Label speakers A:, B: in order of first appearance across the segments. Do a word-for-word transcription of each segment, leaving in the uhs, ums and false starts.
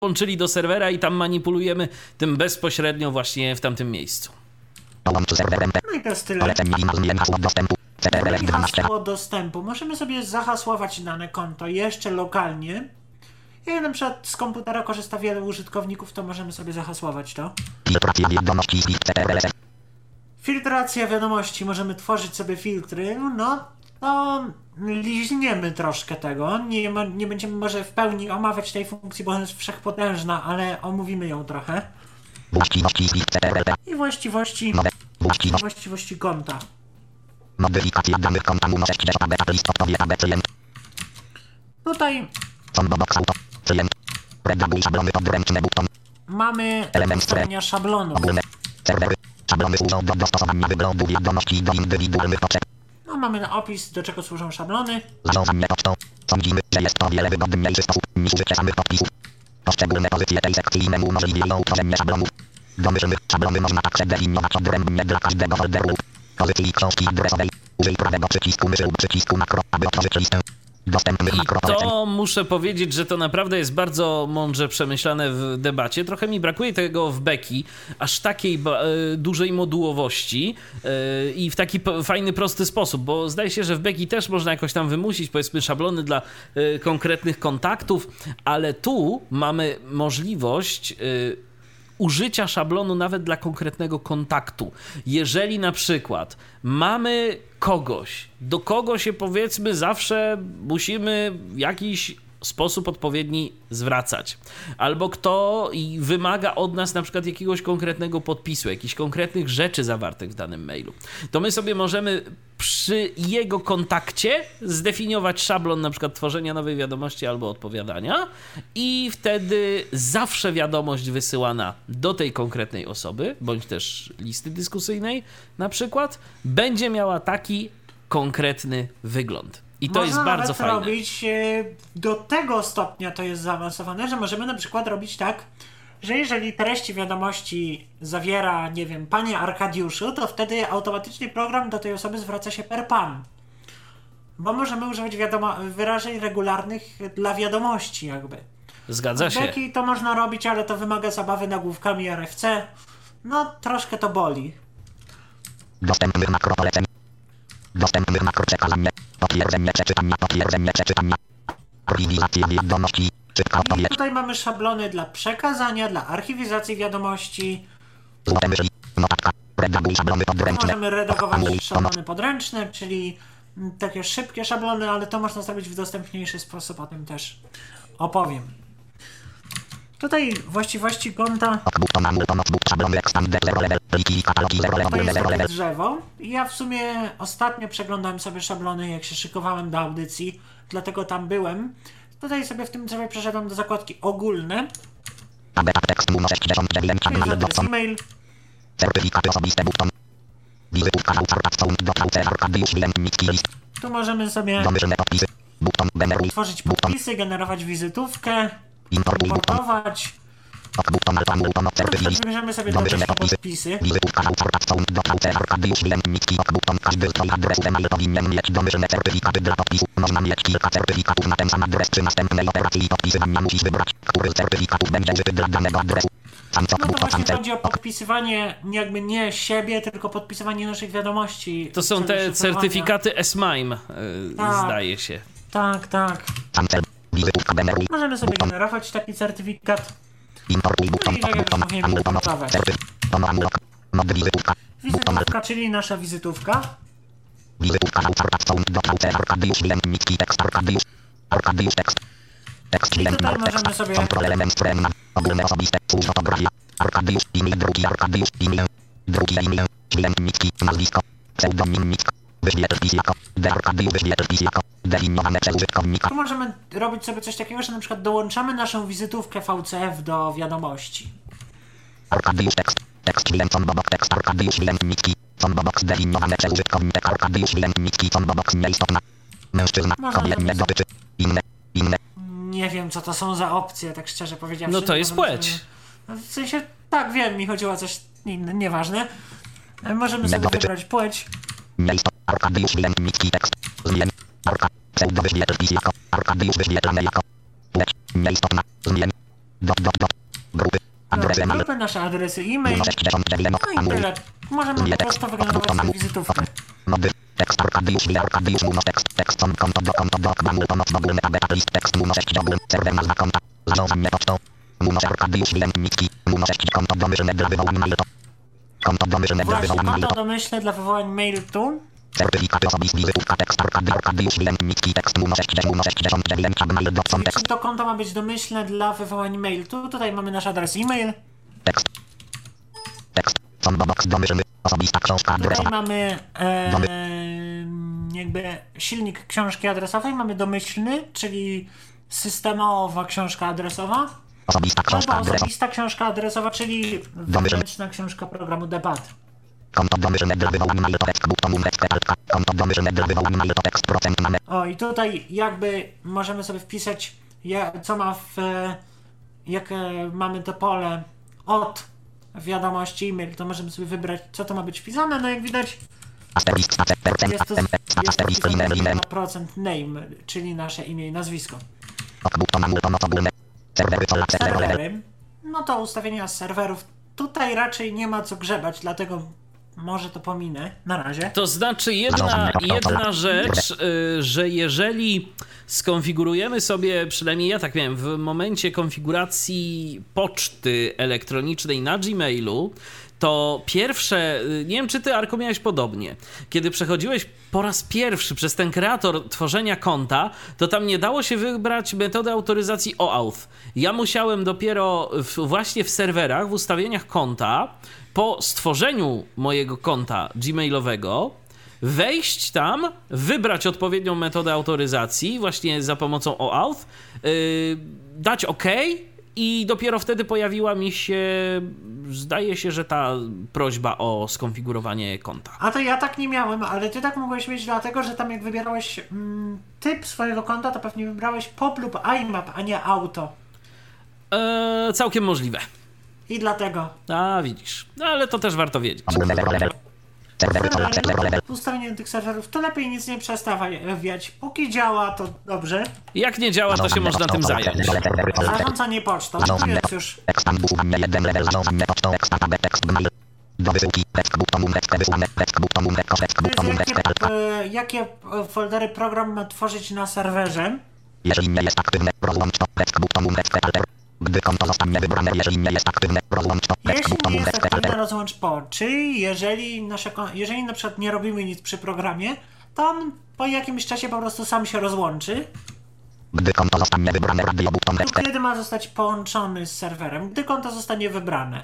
A: Łączyli do serwera i tam manipulujemy tym bezpośrednio właśnie w tamtym miejscu.
B: No i to jest tyle. I hasło dostępu. Możemy sobie zahasłować dane konto jeszcze lokalnie. Jak na przykład z komputera korzysta wielu użytkowników, to możemy sobie zahasłować to. Filtracja wiadomości. Możemy tworzyć sobie filtry. No, to liźniemy troszkę tego. Nie, ma, nie będziemy może w pełni omawiać tej funkcji, bo ona jest wszechpotężna, ale omówimy ją trochę. I właściwości, właściwości konta.
C: Modyfikacja danych konta numer list odpowie A B klient.
B: Tutaj
C: klient. Redaguj szablony podręczne buton.
B: mamy ustawienia szablonów.
C: Ogólne. Serwery. Szablony służą do dostosowania wyglądu wiadomości do indywidualnych potrzeb.
B: No mamy opis, do czego służą szablony.
C: Zarządzanie pocztą. Sądzimy, że jest to o wiele wygodniejszy sposób niż użycie samych podpisów. Poszczególne pozycje tej sekcji innym umożliwiają utworzenie szablonów. Domyślnych szablony można tak przedefiniować odrębnie dla każdego folderu lub pozycji książki adresowej. Użyj prawego przycisku myszy lub przycisku makro, aby otworzyć listę dostępnych makro poleceń.
A: To muszę powiedzieć, że to naprawdę jest bardzo mądrze przemyślane w debacie. Trochę mi brakuje tego w Beki, aż takiej ba- dużej modułowości yy, i w taki p- fajny, prosty sposób, bo zdaje się, że w Beki też można jakoś tam wymusić, powiedzmy, szablony dla yy, konkretnych kontaktów, ale tu mamy możliwość yy, użycia szablonu nawet dla konkretnego kontaktu. Jeżeli na przykład mamy kogoś, do kogo się powiedzmy zawsze musimy w jakiś sposób odpowiedni zwracać, albo kto i wymaga od nas na przykład jakiegoś konkretnego podpisu, jakichś konkretnych rzeczy zawartych w danym mailu, to my sobie możemy przy jego kontakcie zdefiniować szablon na przykład tworzenia nowej wiadomości albo odpowiadania i wtedy zawsze wiadomość wysyłana do tej konkretnej osoby, bądź też listy dyskusyjnej na przykład, będzie miała taki konkretny wygląd. I to
B: Można
A: jest bardzo
B: nawet
A: fajne.
B: robić, e, do tego stopnia to jest zaawansowane, że możemy na przykład robić tak, że jeżeli treść wiadomości zawiera, nie wiem, panie Arkadiuszu, to wtedy automatycznie program do tej osoby zwraca się per pan. Bo możemy używać wiadomo- wyrażeń regularnych dla wiadomości jakby.
A: Zgadza się.
B: Beki to można robić, ale to wymaga zabawy nagłówkami R F C. No, troszkę to boli.
C: Dostępnych makro poleceń. Dostępnych makro przekazanie. Potwierdzenie przeczytania. Potwierdzenie przeczytania. Archiwizacja wiadomości. Szybka
B: I
C: odpowiedź.
B: tutaj mamy szablony dla przekazania, dla archiwizacji wiadomości.
C: Złote myśli. Notatka. Redaguj szablony podręczne.
B: Możemy redagować
C: Anuluj.
B: szablony podręczne, czyli mm, takie szybkie szablony, ale to można zrobić w dostępniejszy sposób, o tym też opowiem. Tutaj właściwości konta to jest takie drzewo. I ja w sumie ostatnio przeglądałem sobie szablony, jak się szykowałem do audycji, dlatego tam byłem. Tutaj sobie w tym drzewie przeszedłem do zakładki ogólne. To jest adres e-mail.
C: Certyfikaty osobiste button. Wizytówka
B: Tu możemy sobie
C: domyślne podpisy. Button. Generuj.
B: tworzyć podpisy, generować wizytówkę,
C: Importuj button.
B: importować.
C: Button alfa button. Certyfikat.
B: Wybierzemy sobie dodać
C: Domyślne podpisy.
B: podpisy.
C: Wizytówka do Arkadiusz Wilemnicki. Button. Każdy twój adres e-mail powinien mieć domyślne certyfikaty dla podpisu. Można mieć kilka certyfikatów na ten sam adres. Przy następnej operacji podpisywania musisz wybrać, który z certyfikatów będzie użyty dla danego adresu.
B: No to właśnie chodzi o podpisywanie jakby nie siebie, tylko podpisywanie naszych wiadomości.
A: To są te certyfikaty S M I M E,
B: Tak.
A: zdaje się.
B: Tak, tak.
C: Wizytówka generuj.
B: Możemy sobie generować taki certyfikat.
C: Importuj button.
B: No i tak jak już mówiłem, importować.
C: Wizytówka.
B: Wizytówka, czyli nasza wizytówka.
C: Wizytówka do Arkadiusz Wilemnicki. Tekst Arkadiusz. Arkadiusz tekst. Tekst
B: I tutaj możemy sobie
C: Kontrol element strona. Ogólne osobiste. Służ fotografia. Arkadiusz e-mail. Drugi Arkadiusz e-mail. Drugi e-mail. Wilemnicki. Nazwisko. Pseudonim Micki. Wyświetl wpis jako. De Arkadiusz wyświetl wpis jako. Definiowane przez użytkownika.
B: Tu możemy robić sobie coś takiego, że na przykład dołączamy naszą wizytówkę V C F do wiadomości.
C: Arkadiusz tekst. Tekst Wilem Combobox. Tekst Arkadiusz Wilemnicki. Combobox zdefiniowane przez użytkownika. Arkadiusz Wilemnicki. Combobox nieistotna. Mężczyzna.
B: Można
C: Kobiet nie
B: zrobić-
C: dotyczy. Inne. Inne.
B: Nie wiem, co to są za opcje, tak szczerze powiedziawszy.
A: No to jest
B: Możemy
A: płeć.
B: sobie- W sensie, tak wiem, mi chodziło o coś inne, nieważne. E, Możemy
C: Nie
B: sobie
C: dotyczy.
B: wybrać płeć.
C: Nieistot. Arkadiusz Wilemnicki. Tekst. Zmień. Arka. Pseudo wyświetl wpis jako. Arkadiusz wyświetlane jako. Płeć. Nieistotna. Zmień. Dot, dot, dot. Grupy. Adresy
B: No,
C: e-mail.
B: grupy, nasze adresy e-mail.
C: Minus sześćdziesiąt dziewięć.
B: No i tyle. Możemy po prostu wygenerować sobie wizytówkę.
C: Mody. Tekst Arkadiusz, Wile Arkadiusz, Muno, tekst, tekst, son, konto, do, konto, do, bamul, pomoc, ogólny, abeta, list, tekst, Muno, sześć, ogólny, serwer, nazwa, konta, zarządzanie pocztą, Muno, Arkadiusz, Wile, Micki, Muno, sześć, konto domyślne dla wywołań mail to, konto domyślne dla
B: Właśnie,
C: wywołań mail
B: konto
C: to,
B: domyślne dla wywołań mail tu.
C: certyfikaty osobiste, wizytówka, tekst, Arkadiusz, Arkadiusz, Wile, Micki, tekst, Muno, sześć, Muno, sześćdziesiąt dziewięć, mail, dot, son,
B: Czy
C: tekst,
B: to konto ma być domyślne dla wywołań mail tu? Tutaj mamy nasz adres e-mail.
C: tekst, tekst, son, box, domyślny, osobista książka
B: Tutaj
C: adresowa,
B: mamy e, jakby silnik książki adresowej. Mamy domyślny, czyli systemowa książka adresowa.
C: osobista książka
B: Albo
C: adresowa,
B: osobista książka adresowa, czyli wewnętrzna książka programu debat.
C: konto domyślne dla wywołań mail to, tekst, button, tekst, petalka, konto domyślne dla wywołań mail to, tekst, procent, mamy,
B: O, i tutaj jakby możemy sobie wpisać, ja- co ma w, e, jak e, mamy to pole od wiadomości e-mail, to możemy sobie wybrać, co to ma być wpisane. No jak widać,
C: asterisk, stacek, percent,
B: jest to,
C: M,
B: jest to
C: asterisk,
B: wpisane
C: linem, linem,
B: na procent name, czyli nasze imię i nazwisko.
C: ok, button, amul, pomoc, ogólne, serwery, cola, serwer, level,
B: Serwery, no to ustawienia serwerów. Tutaj raczej nie ma co grzebać, dlatego może to pominę na razie.
A: To znaczy jedna, jedna rzecz, y, że jeżeli skonfigurujemy sobie, przynajmniej ja tak miałem, w momencie konfiguracji poczty elektronicznej na Gmailu, to pierwsze, y, nie wiem czy ty, Arko, miałeś podobnie, kiedy przechodziłeś po raz pierwszy przez ten kreator tworzenia konta, to tam nie dało się wybrać metody autoryzacji OAuth. Ja musiałem dopiero w, właśnie w serwerach, w ustawieniach konta, po stworzeniu mojego konta gmailowego, wejść tam, wybrać odpowiednią metodę autoryzacji właśnie za pomocą OAuth, yy, dać OK i dopiero wtedy pojawiła mi się, zdaje się, że ta prośba o skonfigurowanie konta.
B: A to ja tak nie miałem, ale ty tak mogłeś mieć dlatego, że tam jak wybierałeś mm, typ swojego konta, to pewnie wybrałeś pop lub I M A P, a nie auto.
A: Eee, całkiem możliwe.
B: I dlatego.
A: A, widzisz. No, ale to też warto wiedzieć.
C: ogólne, level, level, serwery, cola, serwer, level,
B: W ustawieniu tych serwerów to lepiej nic nie przestawiać. Póki działa, to dobrze.
A: Jak nie działa, to się można tym zająć.
C: serwery, cola,
B: Zarządzanie pocztą, tu jest już.
C: ekspand, usuwanie, jeden level, zarządzanie pocztą, ekspand, tab, tekst, gmail, do wysyłki, tekst, button, tekst, wysłane, tekst, button, tekst, tekst,
B: To
C: button,
B: jest
C: tekst,
B: jakie,
C: petalka,
B: e, jakie e, foldery program ma tworzyć na serwerze.
C: jeżeli nie jest aktywne, rozłącz to, tekst, button, tekst, petalter, gdy konto zostanie wybrane, jeżeli nie jest aktywne, rozłącz to, tekst,
B: Jeśli
C: button,
B: nie jest
C: tekst,
B: aktywne,
C: petalter,
B: rozłącz po. Czyli jeżeli, nasze, kon- jeżeli na przykład nie robimy nic przy programie, to on po jakimś czasie po prostu sam się rozłączy.
C: gdy konto zostanie wybrane, radio, button, tekst,
B: Lub kiedy ma zostać połączony z serwerem, gdy konto zostanie wybrane.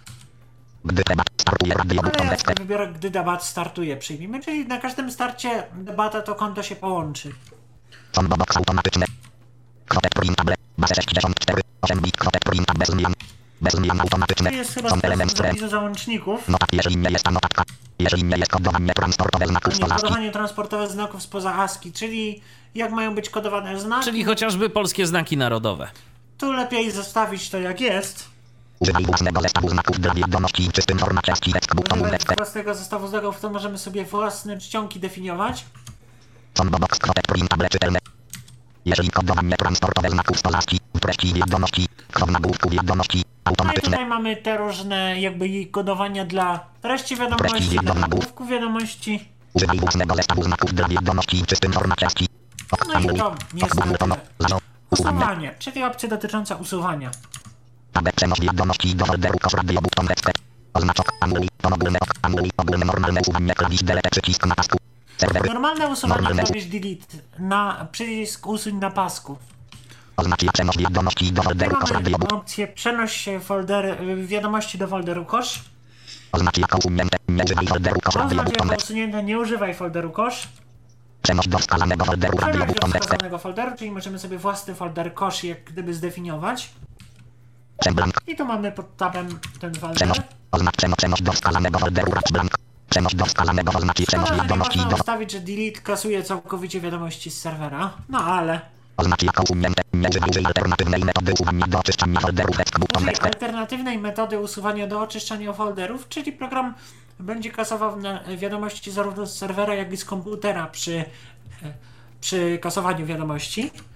C: gdy debat startuje, radio,
B: Ale
C: button,
B: ja
C: tekst,
B: sobie wybiorę, gdy debat startuje, przyjmijmy, czyli na każdym starcie debata to konto się połączy.
C: combo box automatyczne, krotek printable, base sześćdziesiąt cztery, osiem bit, krotek printable, bez zmian, bez zmian automatyczne,
B: To jest chyba
C: są
B: z
C: element stref,
B: zapisu załączników.
C: notat, jeżeli nie jest ta notatka, jeżeli nie jest kodowanie transportowe znaków
B: Nie,
C: spoza ASCII,
B: kodowanie transportowe znaków spoza ASCII, czyli jak mają być kodowane znaki,
A: Czyli chociażby polskie znaki narodowe.
B: tu lepiej zostawić to jak jest.
C: używaj własnego zestawu znaków dla wiadomości w czystym formacie ASCII, tekst, button,
B: Używając
C: tekst,
B: prostego zestawu znaków, to możemy sobie własne czcionki definiować.
C: combo box, krotek printable, czytelne, jeżeli kodowanie transportowe znaków spoza ASCII, w treści wiadomości, kod nagłówku wiadomości,
B: No i
C: automatyczne,
B: tutaj mamy te różne jakby kodowania dla treści wiadomości,
C: Treści
B: dla
C: wiadomości.
B: nagłówku wiadomości.
C: używaj własnego zestawu znaków dla wiadomości w czystym formacie ASCII,
B: No i to niestety
C: usuwanie,
B: usuwanie, czyli opcja dotycząca usuwania.
C: tabek przenos wiadomości do folderu kosz radio, button, tekst, oznaczok, anuli, to ogólne, ok, anuli, ogólne, normalne usuwanie, klawisz delete, przycisk na pasku, serwery,
B: Normalne usuwanie
C: Normalne.
B: klawisz delete, na przycisk usuń na pasku.
C: oznacza przenos wiadomości do
B: Tutaj
C: folderu kosz radio,
B: mamy
C: button,
B: opcję przenoś foldery, wiadomości do folderu kosz.
C: oznacza jako usunięte, nie używaj folderu kosz radio,
B: Oznacz
C: button,
B: jako
C: tekst,
B: usunięte, nie używaj folderu kosz.
C: przenos do wskazanego folderu radio,
B: Przenoś do
C: button, tekst,
B: wskazanego folderu, czyli możemy sobie własny folder kosz jak gdyby zdefiniować.
C: przeblank,
B: I tu mamy pod tabem ten folder.
C: przenos, oznacz przenos, przenos do wskazanego folderu, racz blank, przenos do wskazanego, oznacza przenos
B: Ale nie
C: wiadomości
B: można
C: do,
B: ustawić, że delete kasuje całkowicie wiadomości z serwera. No ale
C: oznacza jako usunięte, nie używaj użyj alternatywnej metody usuwania do oczyszczania folderów, tekst, button,
B: użyj
C: tekst,
B: alternatywnej metody usuwania do oczyszczania folderów, czyli program będzie kasował na wiadomości zarówno z serwera, jak i z komputera przy, przy kasowaniu wiadomości.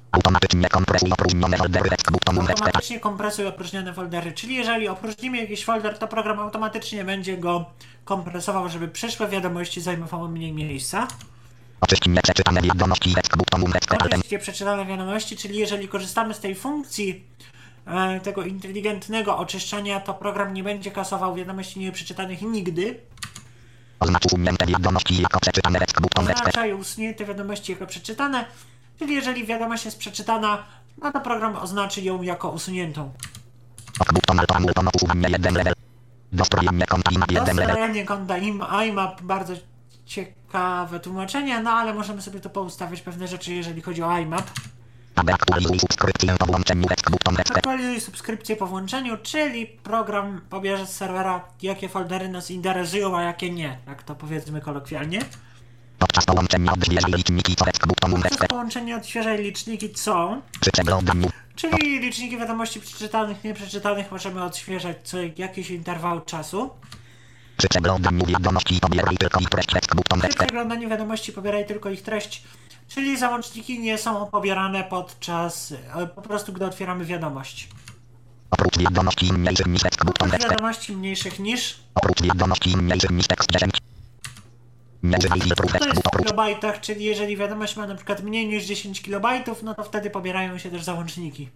C: Automatycznie kompresuj opróżnione foldery tekst button
B: Automatycznie kompresuj opróżnione foldery, czyli jeżeli opróżnimy jakiś folder, to program automatycznie będzie go kompresował, żeby przyszłe wiadomości zajmowały mniej miejsca.
C: Oczyść nieprzeczytane wiadomości tekst button
B: Oczyść nieprzeczytane wiadomości, czyli jeżeli korzystamy z tej funkcji e, tego inteligentnego oczyszczania, to program nie będzie kasował wiadomości nieprzeczytanych nigdy.
C: Oznacz usunięte wiadomości jako przeczytane tekst button
B: Oznacza usunięte wiadomości jako przeczytane, czyli jeżeli wiadomość jest przeczytana, no to program oznaczy ją jako usuniętą.
C: button alto amulton usuwanie jeden level. Dostrojenie konta I M A P jeden level.
B: Dostrojenie konta I M A P, bardzo ciekawe tłumaczenie, no ale możemy sobie to poustawiać pewne rzeczy, jeżeli chodzi o I M A P.
C: Aby aktualizuj subskrypcję po włączeniu tekst button
B: Aktualizuj subskrypcję po włączeniu, czyli program pobierze z serwera, jakie foldery nas interesują, a jakie nie. Tak to powiedzmy kolokwialnie.
C: Podczas połączenia odświeżaj liczniki co tekst button
B: Podczas połączenia odświeżaj liczniki co?
C: Przy przeglądaniu.
B: Czyli liczniki wiadomości przeczytanych, nieprzeczytanych możemy odświeżać co jakiś interwał czasu.
C: Przy przeglądaniu wiadomości pobieraj tylko ich treść tekst button
B: Przy przeglądaniu wiadomości pobieraj tylko ich treść, czyli załączniki nie są pobierane podczas, po prostu gdy otwieramy wiadomość.
C: Oprócz wiadomości mniejszych niż tekst button
B: Oprócz wiadomości mniejszych niż...
C: Oprócz wiadomości mniejszych niż tekst dziesięć. Nie używaj filtrów
B: To
C: tekst
B: jest w
C: button.
B: kilobajtach, czyli jeżeli wiadomość ma na przykład mniej niż dziesięć kilobajtów, no to wtedy pobierają się też załączniki.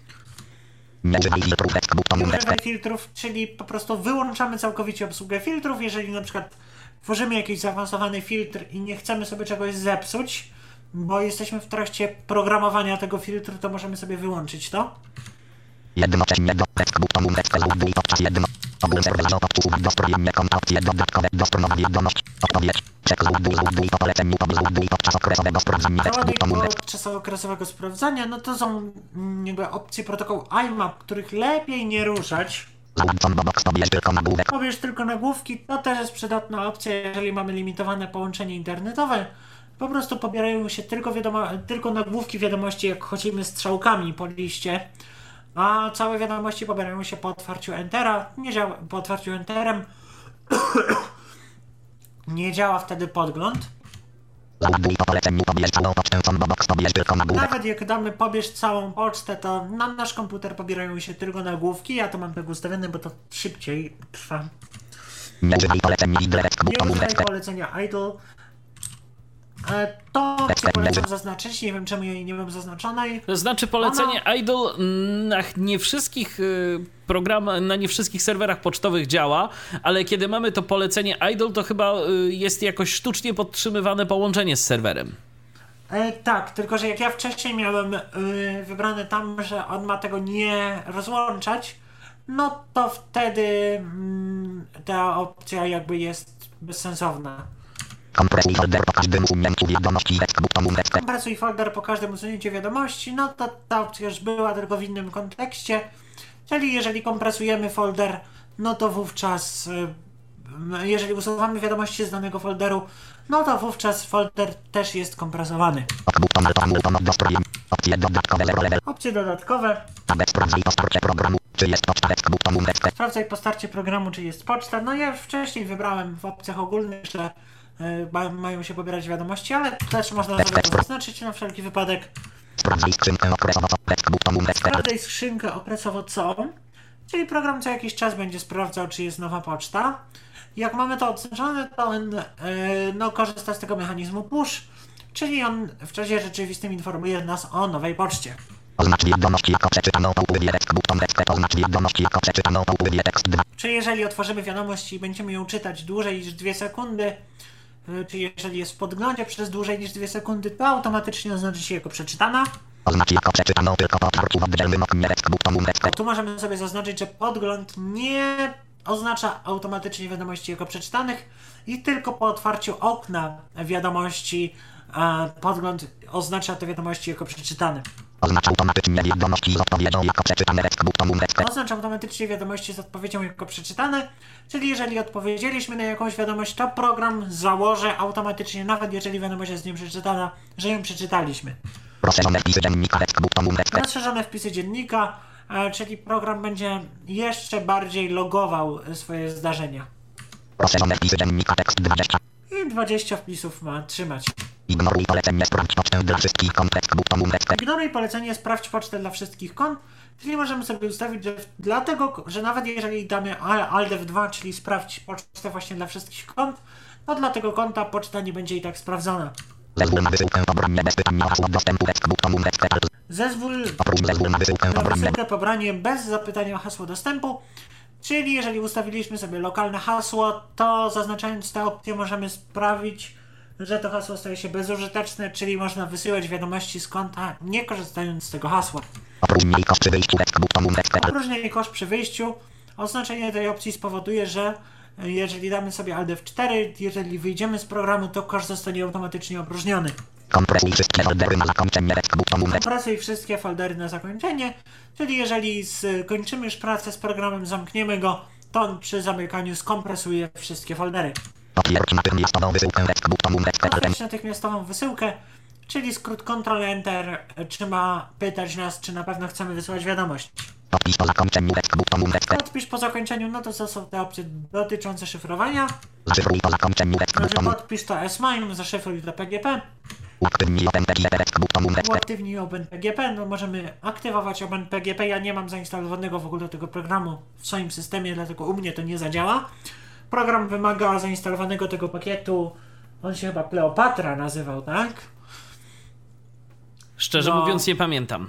C: Nie używaj filtrów tekst button.
B: Nie używaj filtrów, czyli po prostu wyłączamy całkowicie obsługę filtrów. Jeżeli na przykład tworzymy jakiś zaawansowany filtr i nie chcemy sobie czegoś zepsuć, bo jesteśmy w trakcie programowania tego filtru, to możemy sobie wyłączyć to.
C: Jednocześnie do tekst button tekst załaduj podczas jedno. Ogólny serwer usuwać dostrojenie konta opcje dodatkowe dostrojowa wiadomość. Odpowiedź. Czek załaduj załaduj po poleceniu to załaduj podczas okresowego sprawdzania tekst
B: Załaduj
C: button
B: podczas okresowego sprawdzania, no to są mm, jakby opcje protokołu I M A P, których lepiej nie ruszać.
C: Załączą do box pobierz tylko nagłówek.
B: Pobierz tylko nagłówki, to też jest przydatna opcja, jeżeli mamy limitowane połączenie internetowe. Po prostu pobierają się tylko, wiadomo, tylko nagłówki wiadomości, jak chodzimy strzałkami po liście, a całe wiadomości pobierają się po otwarciu Entera. Nie działa, po otwarciu Enterem nie działa wtedy podgląd.
C: Załaduj po poleceniu pobierz całą pocztę do box pobierz tylko nagłówek.
B: Nawet jak damy pobierz całą pocztę, to na nasz komputer pobierają się tylko nagłówki. Ja to mam tak ustawione, bo to szybciej trwa.
C: Nie używaj polecenia idle tekst
B: Nie
C: button
B: używaj polecenia idle. E, To opcję polecam zaznaczyć, nie wiem czemu jej nie mam zaznaczonej.
A: To znaczy polecenie
B: Ona...
A: idle na nie wszystkich program, na nie wszystkich serwerach pocztowych działa, ale kiedy mamy to polecenie idle, to chyba jest jakoś sztucznie podtrzymywane połączenie z serwerem.
B: E, tak, tylko że jak ja wcześniej miałem y, wybrane tam, że on ma tego nie rozłączać, no to wtedy mm, ta opcja jakby jest bezsensowna.
C: Kompresuj folder po każdym usunięciu wiadomości tekst button tekst.
B: Kompresuj folder po każdym usunięciu wiadomości, no to ta opcja już była, tylko w innym kontekście. Czyli jeżeli kompresujemy folder, no to wówczas, y, jeżeli usuwamy wiadomości z danego folderu, no to wówczas folder też jest kompresowany.
C: Button alto amulton dostrojenie. Opcje dodatkowe zero level.
B: Opcje dodatkowe.
C: Tabę sprawdzaj po starcie programu. Czy jest poczta tekst button tekst.
B: Sprawdzaj po starcie programu, czy jest poczta. No ja już wcześniej wybrałem w opcjach ogólnych, że y, ma, mają się pobierać wiadomości, ale też można sobie to zaznaczyć na wszelki wypadek.
C: Sprawdzaj skrzynkę okresowo co tekst button tekst.
B: Sprawdzaj skrzynkę okresowo co, czyli program co jakiś czas będzie sprawdzał, czy jest nowa poczta. Jak mamy to odznaczone, to on yy, no, korzysta z tego mechanizmu push, czyli on w czasie rzeczywistym informuje nas o nowej poczcie.
C: Oznacz wiadomość jako przeczytaną po upływie tekst button tekst. Oznacz wiadomość jako przeczytaną po upływie tekst dwa.
B: Czyli jeżeli otworzymy wiadomość i będziemy ją czytać dłużej niż dwie sekundy, yy, czyli jeżeli jest w podglądzie przez dłużej niż dwie sekundy, to automatycznie oznaczy się jako przeczytana.
C: Oznacz jako przeczytaną tylko po otwarciu w oddzielnym oknie tekst button tekst.
B: Tu możemy sobie zaznaczyć, że podgląd nie oznacza automatycznie wiadomości jako przeczytanych i tylko po otwarciu okna wiadomości e, podgląd oznacza te wiadomości jako przeczytane.
C: Oznacza automatycznie wiadomości z odpowiedzią jako przeczytane tekst button tekst.
B: Oznacza automatycznie wiadomości z odpowiedzią jako przeczytane, czyli jeżeli odpowiedzieliśmy na jakąś wiadomość, to program założy automatycznie, nawet jeżeli wiadomość jest nieprzeczytana, że ją przeczytaliśmy.
C: Rozszerzone wpisy dziennika tekst button tekst.
B: Rozszerzone wpisy dziennika, e, czyli program będzie jeszcze bardziej logował swoje zdarzenia.
C: Rozszerzone wpisy dziennika tekst dwadzieścia.
B: I dwadzieścia wpisów ma trzymać.
C: Ignoruj polecenie sprawdź pocztę dla wszystkich kont tekst button tekst.
B: Ignoruj polecenie sprawdź pocztę dla wszystkich kont, czyli możemy sobie ustawić, że w- dlatego, że nawet jeżeli damy alt F dwa, czyli sprawdź pocztę właśnie dla wszystkich kont, to dla tego konta poczta nie będzie i tak sprawdzona.
C: Zezwól na wysyłkę pobranie bez pytania hasło dostępu tekst button tekst.
B: Zezwól
C: Oprócz zezwól na wysyłkę
B: na
C: pobranie.
B: wysyłkę pobranie bez zapytania o hasło dostępu, czyli jeżeli ustawiliśmy sobie lokalne hasło, to zaznaczając tę opcję możemy sprawić, że to hasło staje się bezużyteczne, czyli można wysyłać wiadomości z konta nie korzystając z tego hasła.
C: Opróżnij kosz przy wyjściu tekst button tekst.
B: Opróżnienie kosz przy wyjściu. Oznaczenie tej opcji spowoduje, że jeżeli damy sobie alt F cztery, jeżeli wyjdziemy z programu, to kosz zostanie automatycznie opróżniony.
C: Kompresuj wszystkie foldery na zakończenie tekst button tekst.
B: Kompresuj wszystkie foldery na zakończenie, czyli jeżeli skończymy już pracę z programem, zamkniemy go, to on przy zamykaniu skompresuje wszystkie foldery.
C: Potwierdź natychmiastową wysyłkę tekst button tekst.
B: Potwierdź natychmiastową wysyłkę, czyli skrót Ctrl Enter, czy ma pytać nas, czy na pewno chcemy wysyłać wiadomość.
C: Podpisz po zakończeniu tekst button tekst.
B: Podpisz po zakończeniu, no to to są te opcje dotyczące szyfrowania.
C: Zaszyfruj po zakończeniu tekst
B: Znaczy
C: button.
B: podpisz to S-MIME, zaszyfruj to P G P.
C: Uaktywnij OpenPGP tekst button tekst.
B: Uaktywnij OpenPGP, no możemy aktywować OpenPGP. Ja nie mam zainstalowanego w ogóle tego programu w swoim systemie, dlatego u mnie to nie zadziała. Program wymaga zainstalowanego tego pakietu, on się chyba Kleopatra nazywał, tak?
A: Szczerze
B: No.
A: mówiąc, nie pamiętam.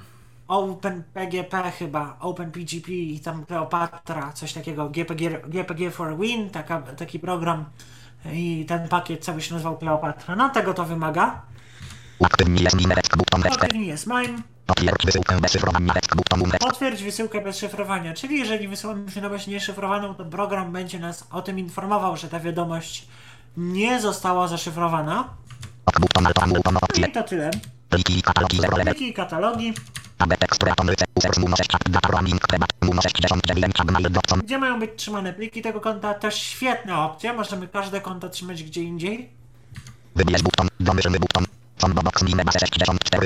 B: OpenPGP chyba, OpenPGP i tam Kleopatra, coś takiego, G P G, G P G for Win, taka, taki program i ten pakiet cały się nazywał Kleopatra. No tego to wymaga.
C: Uaktywnij S-MIME tekst button tekst.
B: Uaktywnij S-MIME.
C: Potwierdź wysyłkę bez szyfrowania tekst button tekst.
B: Potwierdź wysyłkę bez szyfrowania, czyli jeżeli wysyłamy wiadomość nieszyfrowaną, to program będzie nas o tym informował, że ta wiadomość nie została zaszyfrowana.
C: Ok button alfa mu to opcje.
B: I to tyle.
C: Pliki i katalogi zero level.
B: Pliki i katalogi,
C: A B tekst preton ryce users muno sześć chat data roaming treba muno sześćdziesiąt dziewięć chat mail dot com.
B: gdzie mają być trzymane pliki tego konta, też świetna opcja, możemy każde konto trzymać gdzie indziej.
C: Wybierz button, domyślny button. Combobox mineba sześćdziesiąt cztery.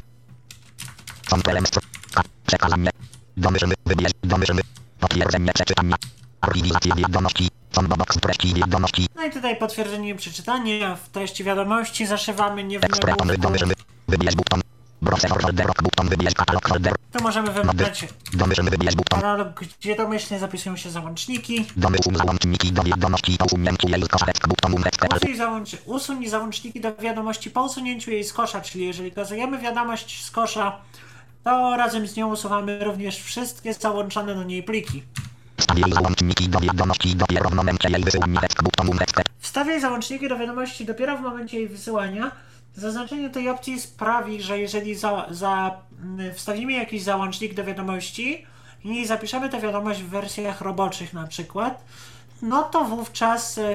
C: Comtelem str... Przekazanie. Domyślny, wybierz, domyślny. Potwierdzenie przeczytania. Archiwizacja wiadomości. Combobox treści wiadomości.
B: No i tutaj potwierdzenie przeczytania w treści wiadomości zaszywamy nie w
C: Tekst preton
B: nagłówku.
C: domyślny. Wybierz button. Browser folder rock button. Wybierz katalog folder.
B: Tu możemy wybrać
C: Domyślny wybierz button.
B: katalog, gdzie domyślnie zapisują się załączniki.
C: Domysł załączniki do wiadomości po usunięciu jej z kosza tekst button tekst.
B: Usuń, załącz, usuń załączniki do wiadomości po usunięciu jej z kosza, czyli jeżeli kazujemy wiadomość z kosza, to razem z nią usuwamy również wszystkie załączone do niej pliki.
C: Wstawiaj załączniki do wiadomości dopiero w momencie jej wysyłania tekst button tekst.
B: Wstawiaj załączniki do wiadomości dopiero w momencie jej wysyłania. Zaznaczenie tej opcji sprawi, że jeżeli za, za, mm, wstawimy jakiś załącznik do wiadomości i zapiszemy tę wiadomość w wersjach roboczych na przykład, no to wówczas yy,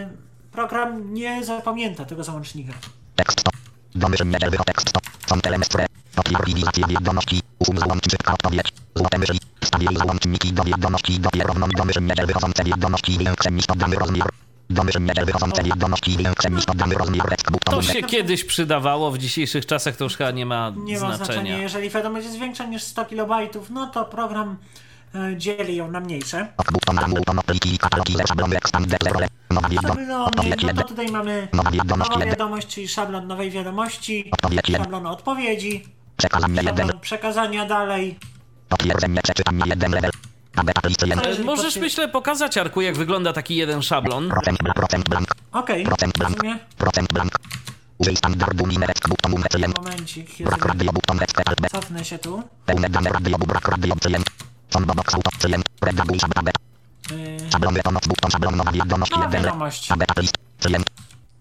B: program nie zapamięta tego załącznika.
C: Tekst stop. Domyślnie dzielby o tekst stop. Comtelem stre. Potwierdzizacja wiadomości. Usun załącznika odpowiedź. Złote myśli. Wstawiaj załączniki do wiadomości dopiero w domyślnie dzielby wychodzące wiadomości większe niż podany rozmiar. Domyślnie dzielby wychodzące wiadomości większe niż podany rozmiar tekst button
A: To
C: tekst.
A: się kiedyś przydawało, w dzisiejszych czasach to już chyba nie ma
B: Nie ma znaczenia.
A: znaczenia.
B: Jeżeli wiadomość jest większa niż sto kilobajtów, no to program e, dzieli ją na mniejsze.
C: Ok button amu to pliki i katalogi ze szablony expand zero le. Nowa wiadomość.
B: Szablony,
C: Odpowiedź
B: no
C: jeden.
B: to tutaj mamy
C: Nowa wiadomość
B: nowa
C: jeden.
B: wiadomość, czyli szablon nowej wiadomości,
C: Odpowiedź jeden.
B: szablon odpowiedzi,
C: Przekazanie jeden.
B: szablon przekazania dalej.
C: Potwierdzenie przeczytanie jeden level. A B list jeden.
B: Jeżeli
A: Możesz,
B: potwier-
A: myślę, pokazać, Arku, jak wygląda taki jeden szablon.
C: Procent blank. Procent blank.
B: Okej,
C: Procent
B: w
C: blank.
B: sumie
C: Procent blank. Użyj standardu numerek button przyjęt.
B: momencik, ja
C: Brak
B: sobie
C: radio button tekst albe.
B: cofnę się tu.
C: Pełne dane radio brak radio przyjęt. Combobox auto przyjęt. Redaguj szablonę.
B: Yy,
C: Szablony pomoc button szablon nowa wiadomość
B: nowa
C: jeden le.
B: wiadomość.
C: A B list przyjęt.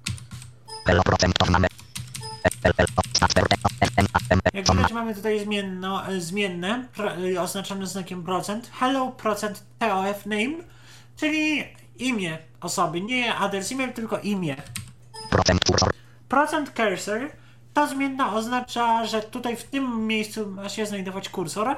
C: Elo procent poznane. L L O spacer N A M
B: Jak
C: E.
B: widać mamy tutaj zmienno, e, zmienne, pro, e, oznaczone znakiem procent. Hello procent T O F name, czyli imię osoby, nie adres e-mail, tylko imię.
C: Procent kursor.
B: Procent cursor to zmienna oznacza, że tutaj w tym miejscu ma się znajdować kursor.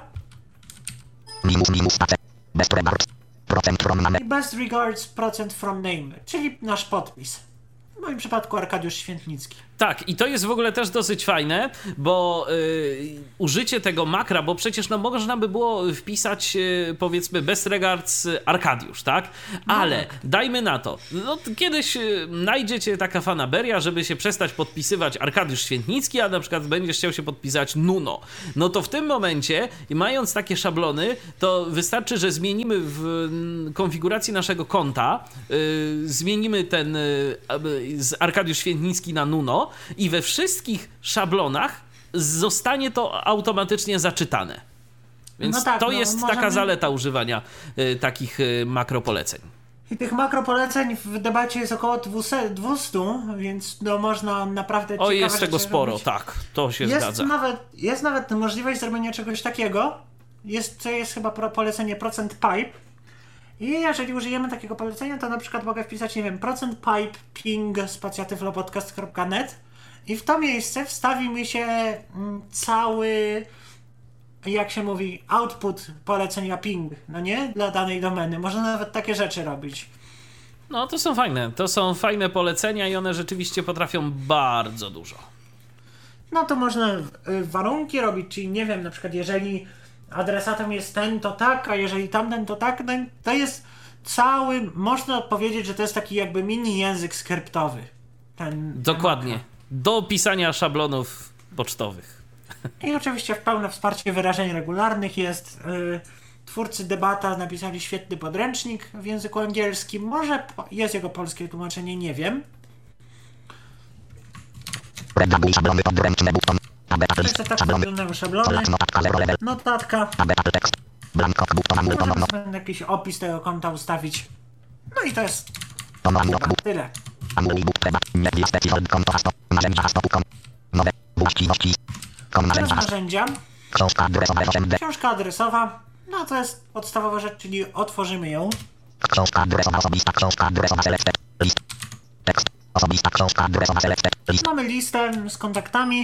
C: Minus minus spacer. Bez regards. Procent from name.
B: I best regards procent from name, czyli nasz podpis. w moim przypadku Arkadiusz Świętnicki.
A: Tak, i to jest w ogóle też dosyć fajne, bo y, użycie tego makra, bo przecież no można by było wpisać y, powiedzmy bez regards Arkadiusz, tak? Ale no. Dajmy na to, no kiedyś y, znajdziecie taka fanaberia, żeby się przestać podpisywać Arkadiusz Świętnicki, a na przykład będziesz chciał się podpisać Nuno. No to w tym momencie, mając takie szablony, to wystarczy, że zmienimy w konfiguracji naszego konta, y, zmienimy ten y, z Arkadiusz Świętnicki na Nuno, i we wszystkich szablonach zostanie to automatycznie zaczytane. Więc no tak, to no, jest możemy... taka zaleta używania y, takich y, makropoleceń.
B: I tych makropoleceń w debacie jest około dwieście, więc no, można naprawdę
A: O, jest tego sporo, robić. Tak, to się
B: jest
A: zgadza.
B: Nawet, jest nawet możliwość zrobienia czegoś takiego. Jest, to jest chyba polecenie procent pipe. I jeżeli użyjemy takiego polecenia, to na przykład mogę wpisać, nie wiem, procent pipe ping spacja tyflopodcast kropka net i w to miejsce wstawi mi się cały, jak się mówi, output polecenia ping, no nie? Dla danej domeny. Można nawet takie rzeczy robić.
A: No to są fajne. To są fajne polecenia i one rzeczywiście potrafią bardzo dużo.
B: No to można warunki robić, czyli nie wiem, na przykład jeżeli adresatem jest ten, to tak, a jeżeli tamten, to tak, no to jest cały, można powiedzieć, że to jest taki jakby mini język skryptowy. Ten,
A: Dokładnie.
B: ten
A: Do pisania szablonów pocztowych.
B: I oczywiście w pełne wsparcie wyrażeń regularnych jest. Yy, twórcy Debata napisali świetny podręcznik w języku angielskim. Może jest jego polskie tłumaczenie, nie wiem.
C: Redaguj szablony podręczne button.
B: Jeszcze tak wyglądają szablony. Notatka. Będę jakiś opis tego konta ustawić. No i to jest tyle. Teraz narzędzia. Książka adresowa. No to jest podstawowa rzecz, czyli otworzymy ją.
C: Książka adresowa, osobista książka adresowa, select list. Tekst. Osobista książka adresowa, select list.
B: Mamy listę z kontaktami.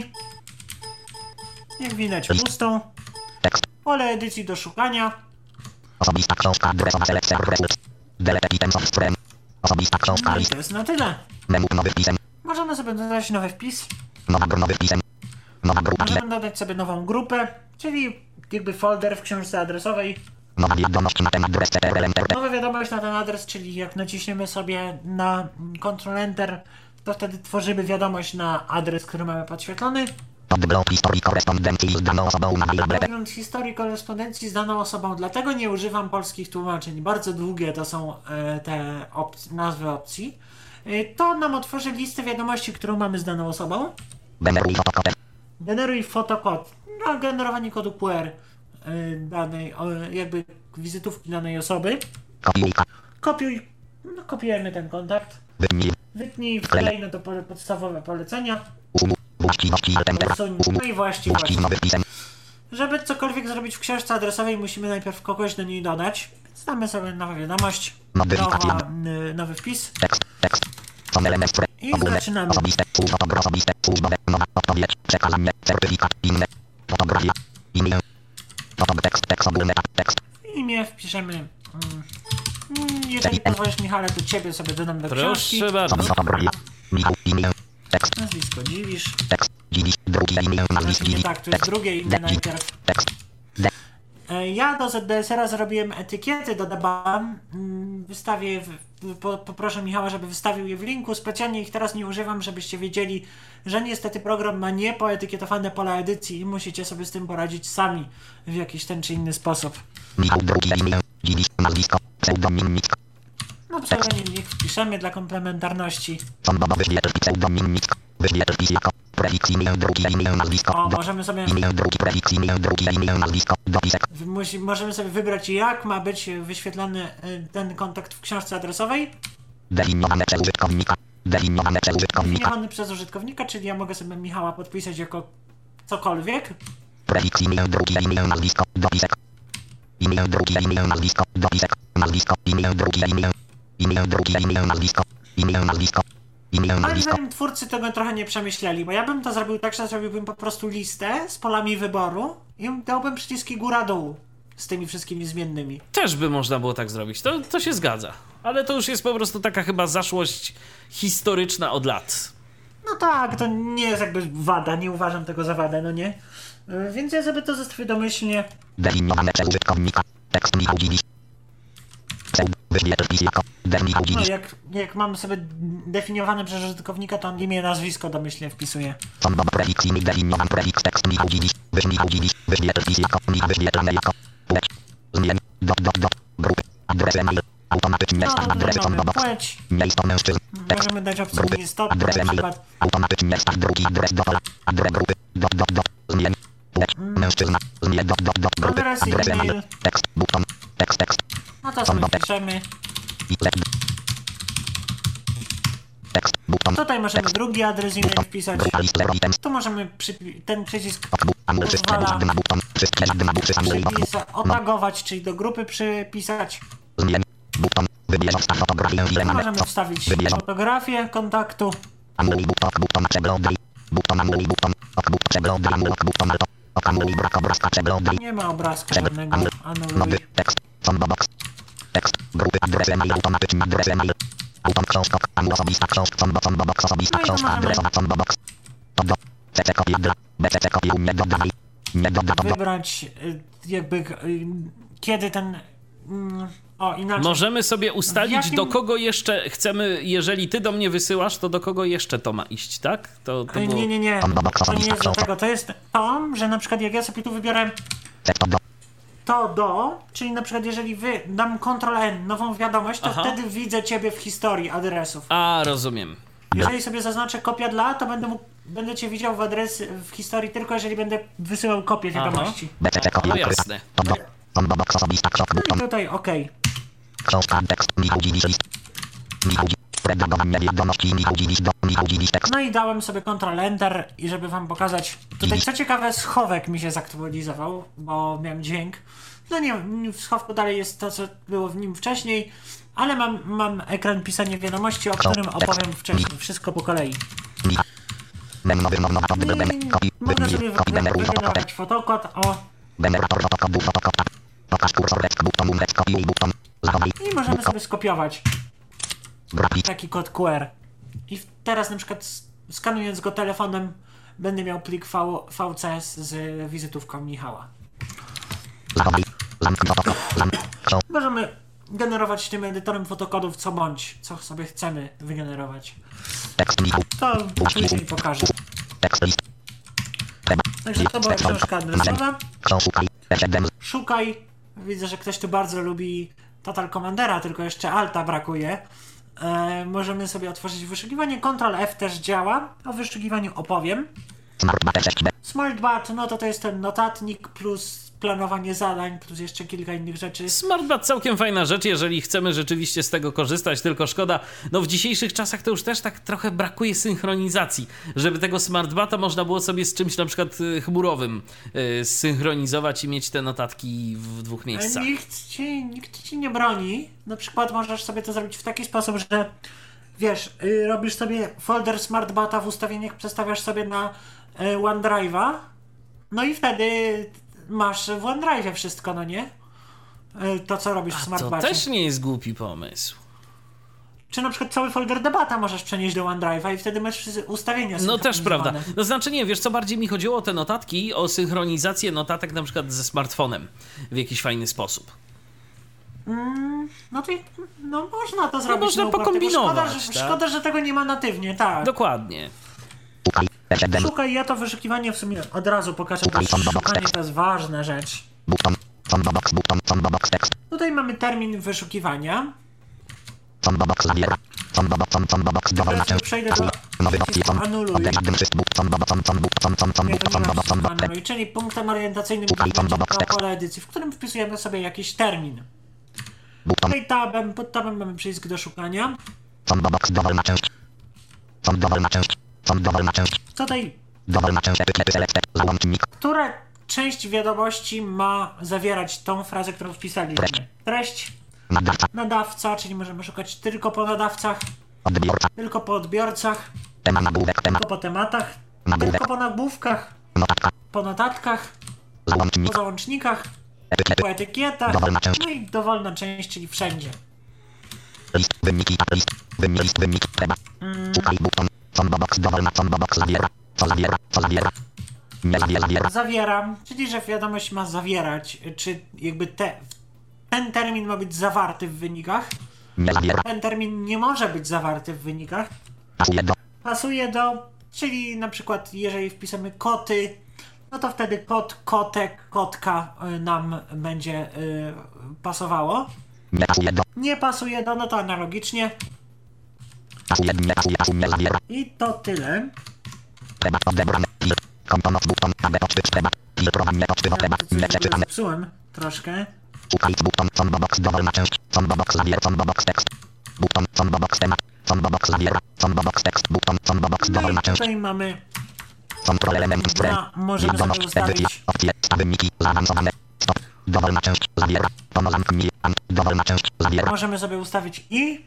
B: Jak widać pustą. Pole edycji do szukania.
C: Osobista książka adresowa, select results. Delete items of stream. Osobista książka
B: No i
C: list.
B: to jest na tyle.
C: Menu nowy wpisem.
B: Możemy sobie dodać nowy wpis.
C: Nowa nowy wpisem. Nowa grupa.
B: Możemy dodać sobie nową grupę, czyli jakby folder w książce adresowej.
C: Nowa wiadomość na ten adres C T R L Enter.
B: Nowa wiadomość na ten adres, czyli jak naciśniemy sobie na Ctrl Enter, to wtedy tworzymy wiadomość na adres, który mamy podświetlony.
C: Podgląd historii korespondencji z daną osobą na maila.
B: Podgląd historii korespondencji z daną osobą, dlatego nie używam polskich tłumaczeń. Bardzo długie to są e, te op- nazwy opcji. E, to nam otworzy listę wiadomości, którą mamy z daną osobą.
C: Generuj fotokod.
B: Generuj fotokod. No, generowanie kodu Q R e, danej, o, jakby wizytówki danej osoby.
C: Kopiuj.
B: Kopiuj. No, kopiujemy ten kontakt.
C: Wytnij.
B: Wytnij, wklej na to pole, podstawowe polecenia.
C: Usuń właściwości altempera.
B: No i właściwości. Żeby cokolwiek zrobić w książce adresowej, musimy najpierw kogoś do niej dodać. Więc damy sobie nową wiadomość. Nowa, y, nowy wpis.
C: Tekst, tekst. Są element,
B: I zaczynamy.
C: Osobiste, fotogra, osobiste, służbowe, nowa odpowiedź, przekazanie, certyfikat, inne, fotografia, imię, fotog, tekst, tekst, ogólny, tekst.
B: Imię wpiszemy. Mm. Jeżeli pozwolisz, Michale, to ciebie sobie dodam do książki.
A: Proszę bardzo.
C: Fotografia, Michał, imię, tekst.
B: Nazwisko Dziwisz.
C: Tekst, Dziwisz, drugie imię, nazwisko
B: Dziwisz. Tak, to jest drugie imię najpierw.
C: Tekst.
B: Ja do Z D S R-a zrobiłem etykiety do Debata. Wystawię, po, poproszę Michała, żeby wystawił je w linku. Specjalnie ich teraz nie używam, żebyście wiedzieli, że niestety program ma niepoetykietowane pola edycji i musicie sobie z tym poradzić sami w jakiś ten czy inny sposób.
C: Michał, drugie imię, Dziwisz, nazwisko, pseudonim Mick.
B: No pseudonim Mick wpiszemy dla komplementarności.
C: Sądowo wyświetl pseudonim Mick. Wyświetl wpis jako prefiks imię, drugie imię, nazwisko.
B: O, możemy sobie...
C: Imię, drugi prefiks imię, drugie imię, nazwisko, dopisek.
B: Musi, możemy sobie wybrać, jak ma być wyświetlany ten kontakt w książce adresowej.
C: Definiowane przez użytkownika. Definiowane przez użytkownika.
B: Definiowany przez użytkownika, czyli ja mogę sobie Michała podpisać jako cokolwiek.
C: Prefiks imię, drugie imię, nazwisko, dopisek. Imię, drugie imię, nazwisko, dopisek. Nazwisko, imię, drugie imię. Imię, drugie imię, nazwisko. Imię, nazwisko.
B: Ale zanim twórcy tego trochę nie przemyśleli, bo ja bym to zrobił tak, że zrobiłbym po prostu listę z polami wyboru i dałbym przyciski góra-dół. z tymi wszystkimi zmiennymi.
A: Też by można było tak zrobić, to, to się zgadza. Ale to już jest po prostu taka chyba zaszłość historyczna od lat.
B: No tak, to nie jest jakby wada, nie uważam tego za wadę, no nie? Yy, Więc ja sobie to zostawię domyślnie.
C: Definiowane przez użytkownika. Tekst Michał Dziwisz. Pseud. Wyświetl wpis jako. Dev Michał
B: No
C: Dziwisz.
B: jak, jak mam sobie definiowane przez użytkownika, to on imię, nazwisko domyślnie wpisuje.
C: Sądowo prefiks i definiowany prefiks tekst Michał Dziwisz. Wyś Michał Dziwisz. Wyświetl wpis jako. Michał wyświetlane jako. Płeć. Zmień. Dot, dot, dot. Grupy. Adres e-mail. Automatycznie
B: No,
C: wstaw
B: tutaj
C: adresy
B: mamy
C: sądobox.
B: płeć.
C: Miejsce mężczyzn. Tekst.
B: Możemy dać opcję
C: Grupy.
B: istotne,
C: Adres
B: na
C: e-mail.
B: przykład.
C: Automatycznie wstaw drugi adres do pola. Adres grupy. Dot, dot, dot. Zmień. Płeć. Mężczyzna. Zmień. Dot, dot, dot. Grupy.
B: Adres
C: Adres
B: e-mail.
C: e-mail. Tekst. Buton. Tekst, tekst.
B: No to sobie
C: Sądobox.
B: wpiszemy.
C: I Z. Tekst. Buton.
B: Tutaj możemy drugi adres e-mail wpisać.
C: Grupa list zero items.
B: Tu możemy przypi- ten przycisk
C: Okbu. Amul wszystkie
B: pozwala
C: żadne buton. Wszystkie żadne buty samul okbu.
B: przypisa- otagować, czyli do grupy przypisać.
C: Zmień. Buton. Wybierz wstaw fotografię ile mamy.
B: Możemy wstawić
C: Wybierz.
B: fotografię kontaktu.
C: Amul buton. Buton. Przeglądaj. Buton. Amul buton. Okbu. Przeglądaj. Amul ok buton. Alto. Ok amul brak obrazka. Przeglądaj.
B: Nie ma obrazka
C: Przegl-
B: żadnego.
C: Amul.
B: Anuluj.
C: Nowy. Tekst. Sądobox. Tekst. Grupy. Adres e-mail. Automatyczny adres e-mail. Autom książka. Amul osobista książka. Sądo. Sądobox. Osobista
B: No i to
C: książka.
B: możemy-
C: Adresowa. Sądobox. To do. C C kopia dla. B C C kopia. Nie dodawaj. Nie dodawaj. Do.
B: Wybrać y, jakby y, kiedy ten... mm, O, inaczej.
A: Możemy sobie ustalić,
B: W jakim-
A: do kogo jeszcze chcemy, jeżeli ty do mnie wysyłasz, to do kogo jeszcze to ma iść, tak? To, to
B: Y,
A: było...
B: Nie, nie, nie.
C: Sądobox.
B: To nie
C: Osobista
B: jest do
C: książka.
B: tego. To jest to, że na przykład jak ja sobie tu wybierę
C: C to do.
B: to do, czyli na przykład jeżeli wy dam kontrol N, nową wiadomość, to
A: Aha.
B: wtedy widzę ciebie w historii adresów.
A: A, rozumiem.
B: Jeżeli sobie zaznaczę kopia dla, to będę mógł, będę cię widział w adres w historii tylko jeżeli będę wysyłał kopię wiadomości.
C: B C C kopia.
A: No
C: ukryta.
A: jasne.
C: To do. Sądobox. Osobista książka.
B: No i
C: Buton.
B: tutaj okej.
C: Książka. Tekst. Michał Dziwisz. List. Michał Dziwisz. Redagowanie wiadomości. Michał Dziwisz. Do. Michał Dziwisz. Tekst.
B: No i dałem sobie kontrol Enter i żeby wam pokazać. Tutaj co ciekawe, schowek mi się zaktualizował, bo miałem dźwięk. No nie, w schowku dalej jest to, co było w nim wcześniej, ale mam, mam ekran pisania wiadomości, o którym opowiem wcześniej. Wszystko po kolei.
C: Michał. Mem nowy nowa to
B: I
C: wybrany. Kopii.
B: można sobie
C: Kopii. Bemeru. Fotokopia.
B: wygenerować fotokod, o,
C: Generator fotokodu. Fotokopia. Pokaż kursor. Tekst. Buton. Umreć. Kopiuj. Buton. Zachowaj.
B: i możemy sobie skopiować
C: Grafik.
B: taki kod Q R. I w- teraz na przykład s- skanując go telefonem będę miał plik v, V C S z wizytówką Michała.
C: Zachowaj. Zamknij fotokop. Zamknij. Książ-
B: Możemy generować tym edytorem fotokodów co bądź, co sobie chcemy wygenerować.
C: Tekst. Michał.
B: To później pokażę.
C: Tekst. List. Treba.
B: Także to była książka adresowa.
C: Książkaj. E siedem.
B: Szukaj. Widzę, że ktoś tu bardzo lubi Total Commandera, tylko jeszcze Alta brakuje. E, możemy sobie otworzyć wyszukiwanie. Control F też działa. O wyszukiwaniu opowiem.
C: Smartbat sześć B.
B: SmartBat, no to to jest ten notatnik plus planowanie zadań, plus jeszcze kilka innych rzeczy.
A: SmartBat całkiem fajna rzecz, jeżeli chcemy rzeczywiście z tego korzystać, tylko szkoda, no w dzisiejszych czasach to już też tak trochę brakuje synchronizacji, żeby tego SmartBata można było sobie z czymś na przykład y, chmurowym y, zsynchronizować i mieć te notatki w dwóch miejscach.
B: Nikt ci, nikt ci nie broni. Na przykład możesz sobie to zrobić w taki sposób, że wiesz, y, robisz sobie folder SmartBata w ustawieniach, przestawiasz sobie na y, OneDrive'a, no i wtedy masz w OneDrive'ie wszystko, no nie? Y, to, co robisz w
A: A to
B: SmartBacie.
A: też nie jest głupi pomysł.
B: Czy na przykład cały folder debata możesz przenieść do OneDrive'a i wtedy masz wszystkie ustawienia
A: No też prawda.
B: synchronizowane.
A: No znaczy nie, wiesz co, bardziej mi chodziło o te notatki, o synchronizację notatek na przykład ze smartfonem w jakiś fajny sposób.
B: Mm, no to i- no można to zrobić.
A: można
B: na upartego.
A: pokombinować,
B: Szkoda, że,
A: tak?
B: szkoda, że tego nie ma natywnie, tak.
A: Dokładnie.
C: Szukaj. E siedem.
B: Szukaj, ja to wyszukiwanie w sumie od razu pokażę, bo
C: Szukaj, sądobox
B: szukanie
C: tekst.
B: to jest ważna rzecz.
C: Buton. Sądobox. Buton. Sądobox. Tekst.
B: Tutaj mamy termin wyszukiwania.
C: Sądobox zawiera. Sądobox. Sądobox. Dowolna
B: Teraz
C: część.
B: przejdę do
C: Nowy opcji.
B: przycisku
C: Sąd.
B: anuluj.
C: Odejdź dym wszystko. Sądobox. Sądobox. Sądobox.
B: Nie,
C: Sądobox.
B: to nie ma
C: Sądobox.
B: przycisku
C: Sądobox.
B: anuluj, czyli punktem orientacyjnym
C: Szukaj,
B: będzie
C: sądobox tekst.
B: pole edycji, w którym wpisujemy sobie jakiś termin.
C: Buton.
B: Tutaj tabem, pod tabem mamy przycisk do szukania.
C: Sądobox. Dowolna część. Sąd. Dowolna część. Sąd. Dowolna część.
B: Tutaj,
C: Dowolna część. Etykiety. Select. Załącznik.
B: która część wiadomości ma zawierać tą frazę, którą wpisaliśmy? Treść,
C: Nadawca.
B: nadawca, czyli możemy szukać tylko po nadawcach,
C: Odbiorca.
B: tylko po odbiorcach,
C: Temat. Nagłówek. Temat.
B: tylko po tematach,
C: Nagłówek.
B: tylko po nagłówkach,
C: Notatka.
B: po notatkach,
C: Załącznik.
B: po załącznikach,
C: Etykiety.
B: etykietach,
C: Dowolna część.
B: no i dowolna część, czyli wszędzie.
C: List, wyniki, list, wyniki, list, wynik, treba. Szukaj button, combo box, dowolna combo box zawiera. Co zawiera, co zawiera. Nie zawiera, zawiera.
B: Zawieram, czyli że wiadomość ma zawierać, czy jakby te, ten termin ma być zawarty w wynikach.
C: Nie zawiera.
B: Ten termin nie może być zawarty w wynikach.
C: Pasuje do.
B: Pasuje do, czyli na przykład jeżeli wpisamy koty, no to wtedy kot, kotek, kotka y, nam będzie y, pasowało.
C: Nie pasuje do.
B: Nie pasuje do, no to analogicznie.
C: Pasuje, nie pasuje, pasuje, nie zawiera.
B: I to tyle.
C: Treba odebrane. Filtr. Komponoc button. Aby odczyt trzeba. Filtrowanie odczyt trzeba. Nie przeczytane.
B: Zepsułem troszkę.
C: Szukaj button. Combo box. Dowolna część. Combo box zawiera. Combo box tekst. Button. Combo box temat. Combo box zawiera. Combo box tekst. Button. Combo box.
B: No
C: Dowolna
B: i
C: część.
B: tutaj mamy,
C: Control element spray.
B: no, możemy
C: Wiadomość,
B: sobie ustawić.
C: edycja, opcje, wyniki, zaawansowane. Stop. Dowolna część zawiera. Tono zamknij. Ant. Dowolna część zawiera.
B: Możemy sobie ustawić i,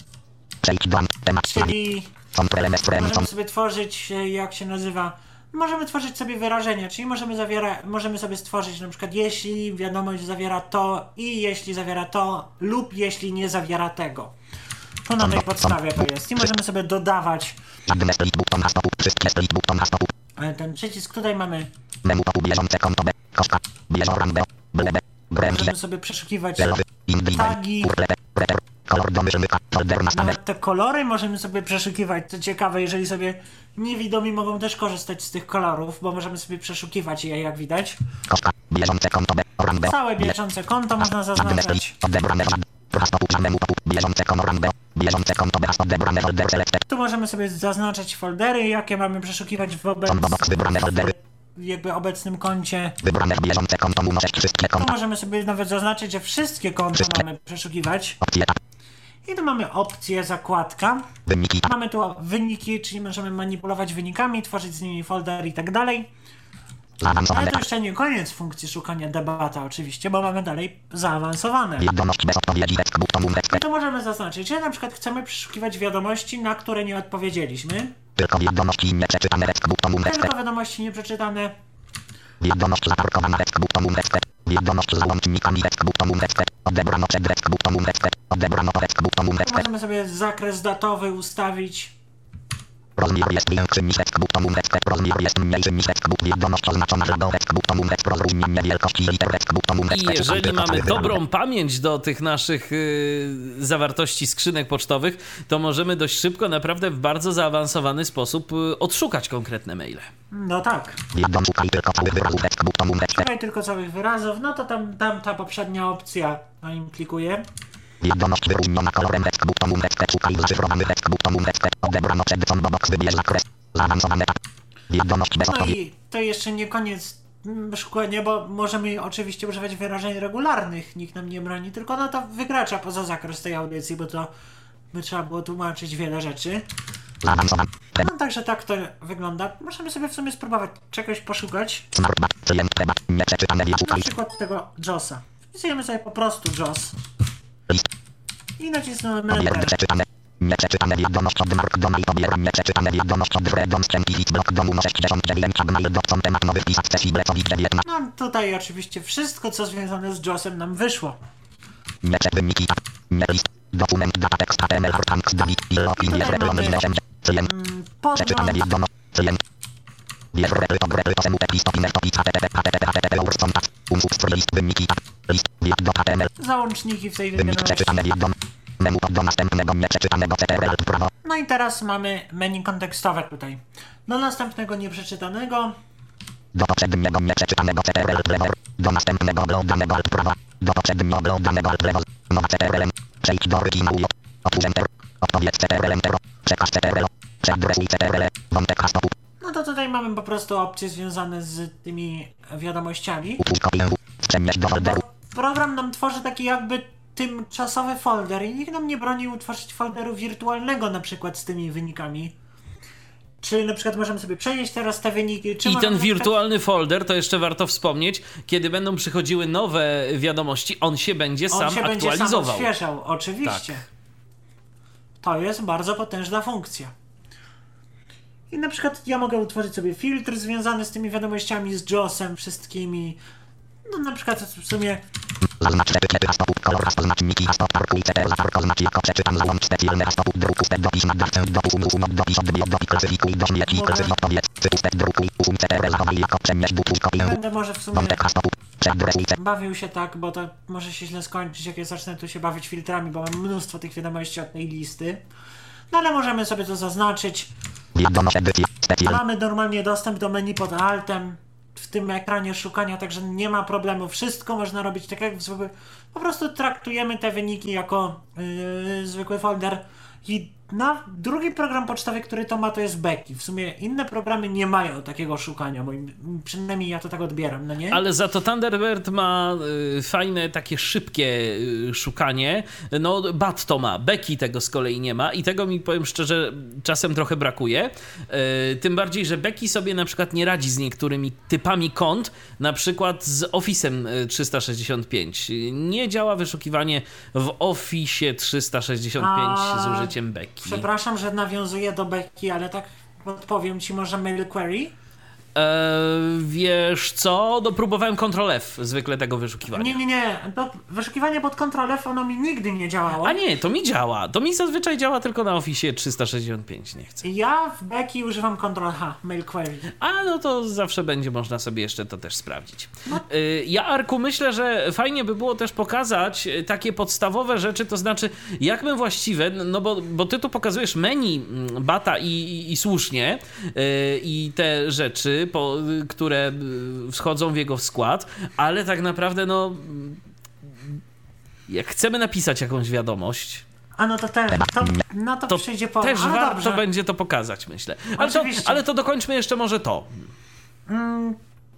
C: Przejdź do temat.
B: czyli
C: Control element spray.
B: możemy sobie tworzyć, e, jak się nazywa, możemy tworzyć sobie wyrażenia, czyli możemy, zawiera, możemy sobie stworzyć na przykład jeśli wiadomość zawiera to i jeśli zawiera to lub jeśli nie zawiera tego. To na tej podstawie to jest i możemy sobie dodawać
C: Żadne split button na stopu. Wszystkie split button na stopu.
B: e, ten przycisk. Tutaj mamy,
C: Menu topu bieżące konto B. Koska. Bieżoran B. Blebe. Gremże.
B: możemy sobie przeszukiwać
C: Celowy. Indywen.
B: tagi,
C: Urlepe. Preter. Kolor domyślnika. Folder na stanie.
B: nawet te kolory możemy sobie przeszukiwać. Co ciekawe, jeżeli sobie niewidomi mogą też korzystać z tych kolorów, bo możemy sobie przeszukiwać je, jak widać.
C: Koska. Bieżące konto B. Oran B.
B: Całe bieżące konto można
C: Żadne split.
B: zaznaczać.
C: Odebrane żad. Prostopu. Menu topu. Bieżące konto Oran B. Bieżące konto B. Odebrane folder selected.
B: Tu możemy sobie zaznaczać foldery, jakie mamy przeszukiwać w
C: Combo box. Wybrane foldery.
B: w jakby obecnym koncie.
C: Wybrane bieżące konto. Muszę wszystkie
B: Tu
C: konta.
B: możemy sobie nawet zaznaczyć, że wszystkie konta
C: Wszystkie.
B: mamy przeszukiwać.
C: Opcje. tab.
B: I tu mamy opcję zakładka.
C: Wyniki. tab.
B: Mamy tu wyniki, czyli możemy manipulować wynikami, tworzyć z nimi folder i tak dalej. Ale
C: Zaawansowane.
B: to jeszcze nie koniec funkcji szukania debata oczywiście, bo mamy dalej zaawansowane.
C: Wiadomość bez odpowiedzi. Rek button. Rek.
B: Tu możemy zaznaczyć, że na przykład chcemy przeszukiwać wiadomości, na które nie odpowiedzieliśmy.
C: Tylko wiadomości nieprzeczytane. Rek button. Rek.
B: Tylko wiadomości nieprzeczytane.
C: Wiadomość zaparkowana. Rek button. Rek. Wiadomość z załącznikami. Rek button. Rek. Odebrano przed. Rek button. Rek. Odebrano po. Rek button. Rek.
B: Tu możemy sobie zakres datowy ustawić.
C: Rozmiar jest większy niż rek button. Rek. Rozmiar jest mniejszy niż rek button. Wiadomość oznaczona żadą. Rek button. Rek. Rozróżnienie wielkości liter. Rek button. Rek.
A: I jeżeli mamy dobrą pamięć do tych naszych yy, zawartości skrzynek pocztowych, to możemy dość szybko, naprawdę w bardzo zaawansowany sposób yy, odszukać konkretne maile.
B: No tak.
C: Wiadomość szukaj tylko całych wyrazów. Rek button. Rek.
B: Szukaj tylko całych wyrazów, no to tam, tam ta poprzednia opcja, na nim klikuję.
C: Wiadomość wyróżniona kolorem. Rek button. Rek. Szukaj zaszyfrowany. Rek button. Rek. Odebrano przed. Combo box. Wybierz zakres. Zaawansowane. tab. Wiadomość bez
B: No
C: odpowiedzi.
B: i to jeszcze nie koniec mm, szukania, bo możemy oczywiście używać wyrażeń regularnych, nikt nam nie broni, tylko no to wykracza poza zakres tej audycji, bo to by trzeba było tłumaczyć wiele rzeczy.
C: Zaawansowane.
B: No także tak to wygląda. Możemy sobie w sumie spróbować czegoś poszukać.
C: Smart bat. Klient. Treba. Nieprzeczytane.
B: Na
C: Szukaj.
B: przykład tego JOSa. Wpisujemy sobie po prostu JOS
C: List.
B: i nacisnąmy
C: Pobier
B: Enter.
C: przeczytane. Nieprzeczytane wiadomość od Mark Dona i pobieram nieprzeczytane wiadomość od Redon Scientific Blog Domu no sześćdziesiąt dziewięć mail dot com temat nowy wpis accessible dziewiętnaście.
B: No tutaj oczywiście wszystko co związane z JOSem nam wyszło.
C: Nie przed wyniki. Nie list. Dokument data tekst H T M L Hartanks David Ilopin
B: I
C: jest
B: tutaj
C: reklamy
B: mamy-
C: z Klient.
B: Mm,
C: Przeczytane
B: Podgląd,
C: wiadomość. Klient. Wiesz repy to grepy to semu tepli stopinę topic http http http urstąta. Umsub list wyniki. List. Wiad do H T M L.
B: załączniki w tej
C: Wynik
B: wiadomości.
C: przeczytane wiadomość. Menu do następnego nieprzeczytanego C T R L w prawo.
B: No i teraz mamy menu kontekstowe tutaj. Do następnego nieprzeczytanego.
C: Do poprzedniego nieprzeczytanego C T R L w lewo. Do następnego oglądanego alt prawa. Do poprzedniego oglądanego alt lewo. Nowa C T R L. Przejdź do ryginału. Otwórz enter. Odpowiedź C T R L enter. Przekaz C T R L. Przeadresuj C T R L. Wątek hastopu.
B: No to tutaj mamy po prostu opcje związane z tymi wiadomościami.
C: Utwórz kopię. Przenieś do folderu.
B: Program nam tworzy taki jakby tymczasowy folder i nikt nam nie broni utworzyć folderu wirtualnego na przykład z tymi wynikami. Czy na przykład możemy sobie przenieść teraz te wyniki, czy
A: I
B: możemy
A: ten
B: na przykład-
A: wirtualny folder, to jeszcze warto wspomnieć, kiedy będą przychodziły nowe wiadomości, on się będzie
B: On
A: sam
B: się będzie sam
A: aktualizował.
B: odświeżał, oczywiście.
A: Tak.
B: To jest bardzo potężna funkcja. I na przykład ja mogę utworzyć sobie filtr związany z tymi wiadomościami, z JOSem, wszystkimi. No na przykład w sumie...
C: Zaznacz etykiety hastoput, kolor hastoznaczniki hastop, parkuj, ctr, latarko, znacz jako przeczytam, załącz specjalny hastoput, druku, step, dopis, nadawcę, dopis, umysł, not, dopis, odbij, dopis, klasyfikuj, dośmieci, klasyfikuj, odpowiedz, cytu, step, drukuj, usuń, ctr, zachowaj jako przemieść, butuj, kopię,
B: Będę może w sumie
C: wątek hastoput, przedresuj,
B: bawił się tak, bo to może się źle skończyć, jak ja zacznę tu się bawić filtrami, bo mam mnóstwo tych wiadomości od tej listy. No ale możemy sobie to zaznaczyć.
C: wiadomość, edycja, specjalny,
B: Mamy normalnie dostęp do menu pod altem w tym ekranie szukania, także nie ma problemu. Wszystko można robić tak jak w zwykły. Po prostu traktujemy te wyniki jako yy, zwykły folder. I na drugi program pocztowy, który to ma, to jest Becky. W sumie inne programy nie mają takiego szukania, bo przynajmniej ja to tak odbieram, no nie?
A: Ale za to Thunderbird ma y, fajne, takie szybkie y, szukanie. No, Bat to ma, Becky tego z kolei nie ma i tego mi, powiem szczerze, czasem trochę brakuje. Y, tym bardziej, że Becky sobie na przykład nie radzi z niektórymi typami kont, na przykład z Office'em trzysta sześćdziesiąt pięć. Nie działa wyszukiwanie w Office trzysta sześćdziesiąt pięć
B: A,
A: z użyciem Becky.
B: Przepraszam, że nawiązuję do Becky, ale tak odpowiem ci może mail query.
A: Eee, wiesz co? No, próbowałem Ctrl F zwykle tego wyszukiwania.
B: Nie, nie, nie. To wyszukiwanie pod Ctrl F ono mi nigdy nie działało.
A: A nie, to mi działa. To mi zazwyczaj działa tylko na Office trzysta sześćdziesiąt pięć, nie chcę.
B: Ja w Becky używam Ctrl H, mail query.
A: A no to zawsze będzie można sobie jeszcze to też sprawdzić.
B: No.
A: Y, Ja, Arku, myślę, że fajnie by było też pokazać y, takie podstawowe rzeczy, to znaczy jak my właściwie, no bo, bo ty tu pokazujesz menu mm, Bata i, i, i słusznie y, i te rzeczy, po, y, które y, wchodzą w jego skład, ale tak naprawdę no jak chcemy napisać jakąś wiadomość,
B: A no to ten, to na to,
A: to
B: przyjdzie po.
A: też
B: A,
A: warto
B: dobrze.
A: będzie to pokazać, myślę. Ale to,
B: Oczywiście.
A: ale to dokończmy jeszcze może to.
B: Mm,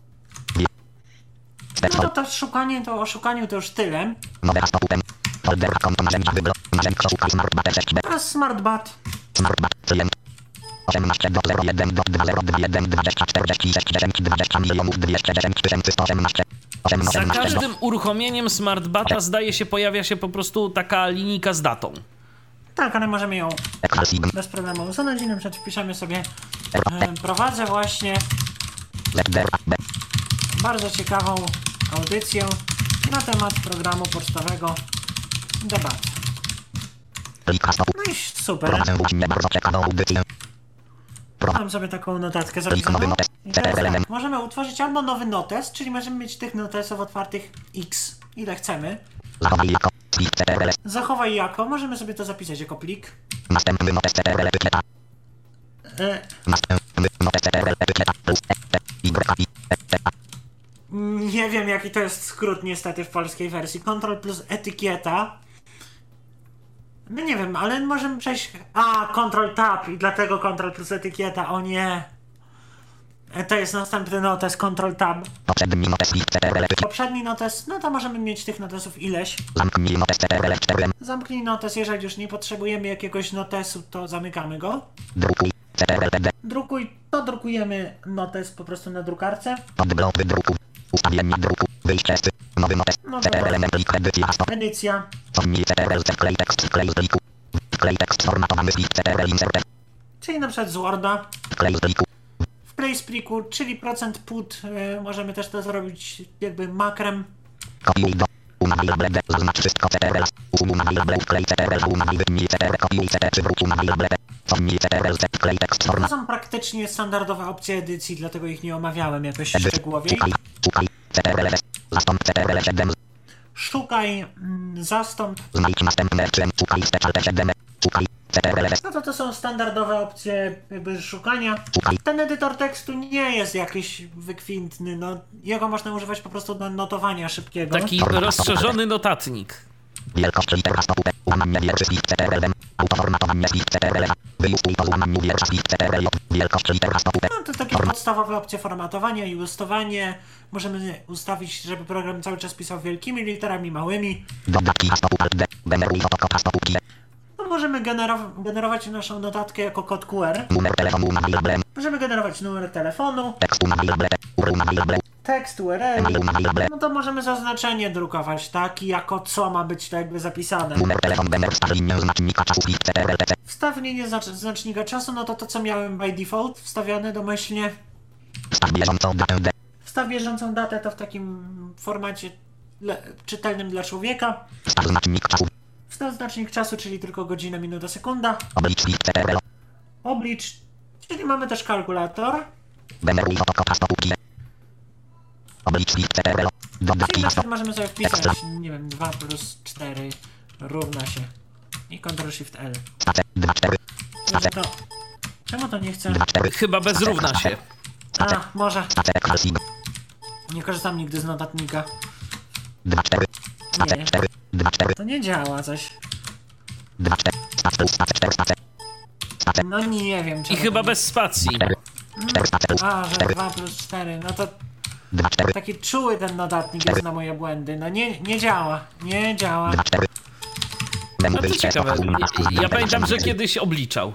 B: no to to szukanie, to o szukaniu to już tyle.
C: nowe hastoputem, folder, konto, narzędzia, wybro, narzędzia, szukaj, smartbat, sześć b,
B: Teraz SmartBat.
C: smartbat, klient, osiemnaście do zero jeden do dwa zero dwa jeden dwadzieścia czterdzieści sześć dziesięć dwadzieścia milionów dwieście dziesięć tysięcy sto osiemnaście.
A: Za każdym uruchomieniem SmartBata zdaje się pojawia się po prostu taka linijka z datą.
B: Tak, ale możemy ją
C: Excel Sign,
B: bez problemu usunąć i na przykład wpiszemy sobie e, prowadzę właśnie
C: Z D B,
B: bardzo ciekawą audycję na temat programu pocztowego Debat.
C: plik hastoput,
B: No i super.
C: prowadzę właśnie bardzo ciekawą audycję.
B: Mam sobie taką notatkę
C: Plik nowy
B: zapisaną.
C: notes,
B: I teraz
C: C T R L M,
B: tak, możemy utworzyć albo nowy notes, czyli możemy mieć tych notesów otwartych X, ile chcemy.
C: zachowaj jako, plik C T R L,
B: Zachowaj jako, możemy sobie to zapisać jako plik.
C: następny notes C T R L, etykieta,
B: E,
C: następny notes C T R L, etykieta, plus, E, T, Y, I, E, T, A,
B: nie wiem jaki to jest skrót niestety w polskiej wersji. Ctrl plus etykieta. No nie wiem, ale możemy przejść... A, Ctrl Tab i dlatego Ctrl plus etykieta, o nie. E, To jest następny notes, Ctrl Tab.
C: poprzedni notes, plik C T R L, etykieta,
B: Poprzedni notes, no to możemy mieć tych notesów ileś.
C: zamknij notes C T R L, cztery M,
B: Zamknij notes, jeżeli już nie potrzebujemy jakiegoś notesu, to zamykamy go.
C: drukuj, C T R L, P D,
B: Drukuj, to drukujemy notes po prostu na drukarce.
C: podgląd wydruku, ustawienia druku, wyjście z, nowy notes,
B: No
C: C T R L, M, plik, edycja, hastop,
B: Edycja.
C: cofnij C T R L, wklej tekst, wklej z pliku, wklej tekst formatowany z plik C T R L, insert,
B: Czyli na przykład z Worda.
C: wklej z pliku,
B: Wklej z pliku, czyli procent put. y, możemy też to zrobić jakby makrem.
C: kopiuj do, unavailable, D, zaznacz wszystko C T R L, usuń unavailable, wklej C T R L, unavail, wytnij C T R L, kopiuj C T, przywróć unavailable, cofnij C T R L, wklej tekst
B: To
C: format,
B: są praktycznie standardowe opcje edycji, dlatego ich nie omawiałem jakoś
C: edyt,
B: szczegółowiej.
C: szukaj, szukaj, C T R L S, zastąp C T R L siedem,
B: Szukaj, mm, zastąp.
C: znajdź następne R C M, szukaj Special T siedem, szukaj C T R L S,
B: No to to są standardowe opcje jakby szukania.
C: szukaj,
B: Ten edytor tekstu nie jest jakiś wykwintny, no jego można używać po prostu do notowania szybkiego.
A: Taki rozszerzony notatnik.
C: wielkość liter hastopu, łamanie wierszy z plik C T R L M, autoformatowanie z plik C T R L A, wyjustuj po złamaniu wiersza z plik C T R L J, wielkość liter hastopu,
B: No to takie podstawowe opcje formatowania i listowanie. Możemy ustawić, żeby program cały czas pisał wielkimi literami, małymi.
C: dodatki hastopu, alt D, generuj fotokop hastopu, Q,
B: No możemy generow- generować naszą notatkę jako kod Q R.
C: numer telefonu unavailable,
B: Możemy generować numer telefonu,
C: tekst unavailable, U R L unavailable,
B: tekst U R L.
C: email unavailable,
B: No to możemy zaznaczenie drukować, tak? I jako co ma być to jakby zapisane.
C: numer telefonu, gener, wstaw linię znacznika czasu, plik C T R L P C,
B: Wstawienie znacz- znacznika czasu, no to to co miałem by default wstawione domyślnie.
C: wstaw bieżącą datę D,
B: Wstaw bieżącą datę to w takim formacie le- czytelnym dla człowieka.
C: Wstaw znacznik czasu.
B: Wstaw znacznik czasu, czyli tylko godzina, minuta, sekunda.
C: Oblicz shift C T R L.
B: Oblicz, czyli mamy też kalkulator.
C: Generuj fotokop stopówki. Oblicz shift C T R L. Dodać
B: Czyli na
C: jasno.
B: przykład możemy sobie wpisać, nie wiem, dwa plus cztery równa się. I Ctrl Shift L.
C: Stace dwa cztery.
B: Może to... Czemu to nie chce?
C: dwa cztery.
A: Chyba bez równa się.
B: A, może.
C: Stace Excelsior.
B: Nie korzystam nigdy z notatnika.
C: dwa cztery. Stace
B: Nie.
C: cztery. dwa cztery.
B: To nie działa coś.
C: dwa cztery. Stace plus stace cztery stace. Stace
B: No nie wiem
A: I
B: czemu.
A: chyba
B: to
A: bez spacji.
C: cztery. cztery stace plus
B: nie... A, że
C: cztery.
B: dwa plus cztery. No to
C: dwa cztery.
B: taki czuły ten notatnik jest na moje błędy. No nie, nie działa. Nie działa.
C: dwa cztery. Menu
A: No to
C: wyjście z
A: ciekawe.
C: pokazu na pasku.
A: Ja pamiętam, że kiedyś obliczał.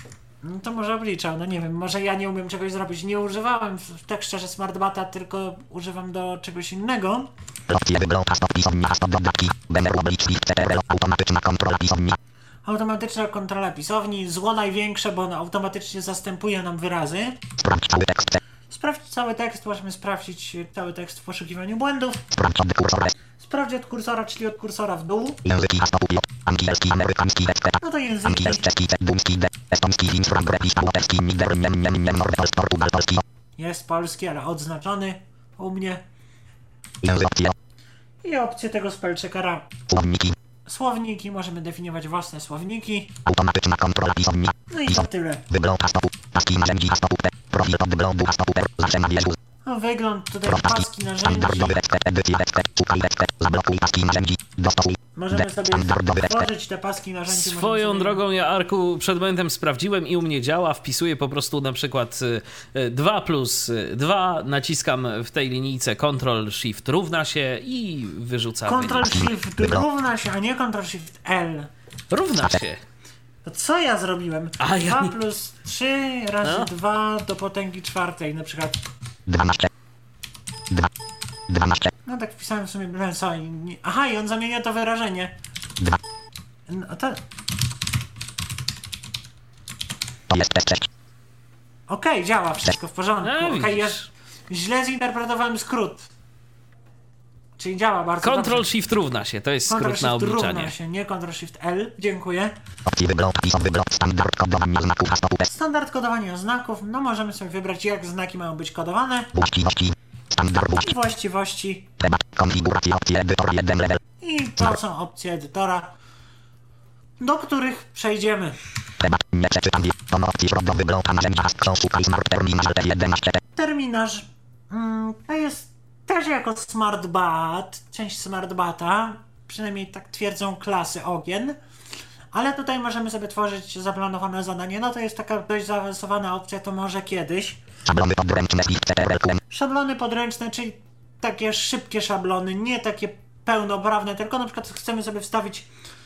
B: No to może obliczał, no nie wiem, może ja nie umiem czegoś zrobić. Nie używałem w- tak szczerze SmartBata, tylko używam do czegoś innego.
C: Opcje wygląda stop pisownia stop dodatki. Banner oblicz shift C T R L. Automatyczna kontrola pisownia.
B: Automatyczna kontrola pisowni, zło największe, bo ono automatycznie zastępuje nam wyrazy.
C: Sprawdź cały tekst.
B: Sprawdź cały tekst, możemy sprawdzić cały tekst w poszukiwaniu błędów.
C: Sprawdź od kursora.
B: Sprawdź od kursora, czyli od kursora w dół.
C: Języki a stop. Angielski, amerykański, ekspert.
B: No to języki.
C: Angielski, dumski, de, estoński, finski, grekiski, łotewski, niger, niem, niem, niem, norwegolski, portugal, polski.
B: Jest polski, ale odznaczony u mnie.
C: Język opcje.
B: I opcje tego spellcheckera.
C: Słowniki.
B: Słowniki, możemy definiować własne słowniki.
C: Automatyczna kontrola pisownia.
B: No i to tyle.
C: Wygląd a stopu. Paski narzędzi a stopu. Profil podwyglądu a stopu. Zawsze na wierzchu.
B: No wygląd tutaj
C: Rozpaski.
B: paski narzędzi.
C: Standardowy ekspert, edycja ekspert, szukaj ekspert. Zablokuj paski narzędzi. Dostosuj.
B: Możemy
C: De-
B: sobie
C: standardowy ekspert.
B: tworzyć te paski narzędzi. możemy
A: Swoją
B: sobie...
A: drogą, ja Arku przed momentem sprawdziłem i u mnie działa. Wpisuję po prostu na przykład dwa plus dwa, naciskam w tej linijce Ctrl Shift równa się i wyrzucam
B: Ctrl
A: wynik.
B: Shift równa się, a nie Ctrl Shift L.
A: Równa się.
B: To co ja zrobiłem?
A: A, ja
B: dwa
A: nie-
B: plus trzy razy
A: No.
B: dwa do potęgi czwartej na przykład.
C: dwanaście. dwa. dwanaście.
B: No tak wpisałem w sumie byle co i nie... Aha, i on zamienia to wyrażenie.
C: dwa.
B: No to...
C: To jest test sześć.
B: Okej, działa, wszystko w porządku.
A: No,
B: Okej, ja
A: widzisz.
B: źle zinterpretowałem skrót. Czyli działa bardzo
A: Ctrl
B: dobrze.
A: Shift równa się, to jest
B: Ctrl
A: skrót na
B: Shift
A: obliczanie.
B: równa się, nie Ctrl Shift L. Dziękuję.
C: Opcji wygląd, pisowy wygląd, standard kodowania znaków a stopu.
B: Standard kodowania znaków. No możemy sobie wybrać, jak znaki mają być kodowane.
C: Właściwości. Standard
B: I
C: właściwości.
B: właściwości.
C: Temat, konfiguracja, opcje, edytor, jeden level.
B: I to są opcje edytora, do których przejdziemy.
C: Temat, nie przeczytam. Tono opcji środkowy wygląd, narzędzia, szukaj smart terminal T jedenaście.
B: Terminarz mm, to jest też jako SmartBat, część SmartBata, przynajmniej tak twierdzą klasy Ogien, ale tutaj możemy sobie tworzyć zaplanowane zadanie. No to jest taka dość zaawansowana opcja, to może kiedyś.
C: Szablony podręczne, shift C T R L, Q M.
B: Szablony podręczne, czyli takie szybkie szablony, nie takie pełnoprawne, tylko na przykład chcemy sobie wstawić.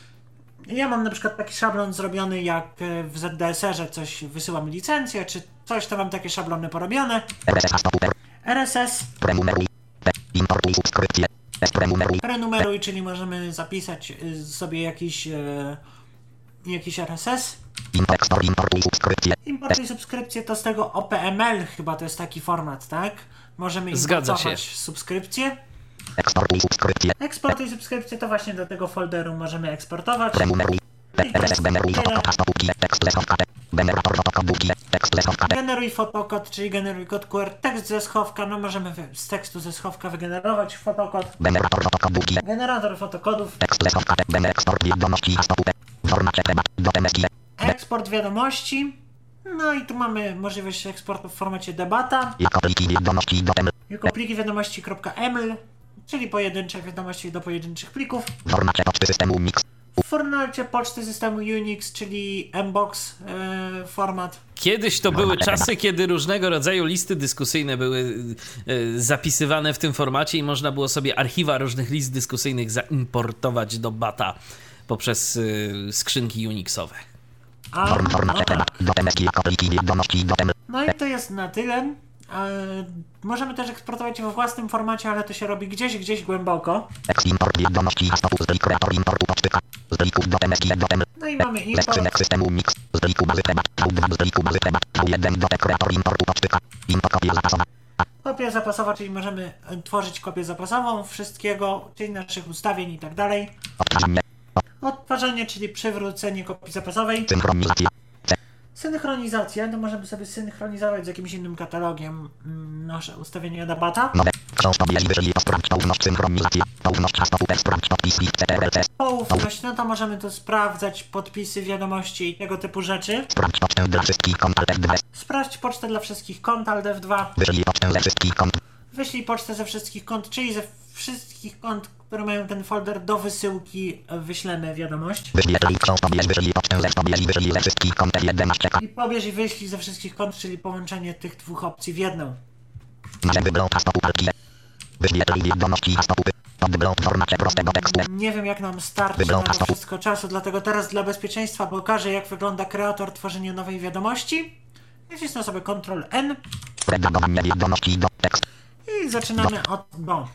B: Ja mam na przykład taki szablon zrobiony, jak e, w Z D S R-ze coś wysyłam licencję, czy coś, to mam takie szablony porobione.
C: R S S a stopu.
B: R S S,
C: Prenumeruj. P. Importuj subskrypcję. S. Prenumeruj.
B: prenumeruj, czyli możemy zapisać y, sobie jakiś, e, jakiś R S S.
C: Import, importuj subskrypcję.
B: Importuj subskrypcję, to z tego O P M L chyba to jest taki format, tak? Możemy
A: Zgadza
B: importować
A: się.
B: subskrypcję.
C: Eksportuj subskrypcję.
B: Eksportuj subskrypcję, to właśnie do tego folderu możemy eksportować.
C: Prenumeruj. P. R S S. Beneruj fotokop a stopówki. Tekst ze schowka. Generator fotokopówki. Tekst ze schowka.
B: Generuj fotokod, czyli generuj kod Q R, tekst ze schowka, no możemy wy- z tekstu ze schowka wygenerować fotokod.
C: Generator fotokopówki.
B: Generator fotokodów,
C: Tekst ze schowka. Bener eksport wiadomości a stopu. Formacie temat. Do M S G.
B: eksport wiadomości. No i tu mamy możliwość eksportu w formacie debata,
C: Jako pliki wiadomości do M L.
B: jako pliki wiadomości.ml, czyli pojedyncze wiadomości do pojedynczych plików.
C: W formacie poczty systemu Unix.
B: W formacie poczty systemu Unix, czyli Mbox yy, format.
A: Kiedyś to były czasy, kiedy różnego rodzaju listy dyskusyjne były e, zapisywane w tym formacie i można było sobie archiwa różnych list dyskusyjnych zaimportować do bata poprzez e, skrzynki Unixowe.
B: A,
C: Form, formacie
B: dobra.
C: temat. Do M S G. Jako pliki wiadomości do M L.
B: No i to jest na tyle. E, możemy też eksportować we własnym formacie, ale to się robi gdzieś, gdzieś głęboko.
C: Eksport wiadomości a stopu. Z pliku kreator importu pocztyka. Z plików do M S G do M L.
B: No i mamy
C: Ze
B: import.
C: skrzynek systemu Unix. Z pliku bazy temat. V dwa. Z pliku bazy temat. V jeden do kreator importu pocztyka. Info kopia zapasowa.
B: Kopia zapasowa, czyli możemy tworzyć kopię zapasową wszystkiego, czyli naszych ustawień i tak dalej.
C: Odtwarzanie.
B: Odtwarzanie, czyli przywrócenie kopii zapasowej.
C: Synchronizacja.
B: Synchronizacja, to możemy sobie synchronizować z jakimś innym katalogiem mm, nasze ustawienia Debata.
C: Nowe. Książ pobierz, wyżej to sprawdź poufność synchronizacja. Poufność czas popupek sprawdź podpis list C T R L C.
B: Poufność, no to możemy tu sprawdzać podpisy, wiadomości i tego typu rzeczy.
C: Sprawdź pocztę dla wszystkich kont Alt F dwa.
B: Sprawdź pocztę dla wszystkich kont Alt F dwa.
C: Wyślij pocztę ze wszystkich kont.
B: Wyślij pocztę ze wszystkich kont, czyli ze wszystkich kont, które mają ten folder do wysyłki, wyślemy wiadomość.
C: Wyświetlij książ pobierz, wyślij pocztę ze pobierz i wyślij ze wszystkich kont jedenaście.
B: I pobierz i wyślij ze wszystkich kont, czyli połączenie tych dwóch opcji w jedną.
C: Nasze wygląd hastopupalki. Wyświetlaj wiadomości hastopupy. Podgląd w formacie prostego tekstu.
B: Nie wiem, jak nam starczy
C: Wygląda
B: na to
C: to.
B: wszystko czasu, dlatego teraz dla bezpieczeństwa pokażę, jak wygląda kreator tworzenia nowej wiadomości. Nacisnę sobie kontrol N
C: Redagowanie wiadomości do tekst.
B: i zaczynamy od bo.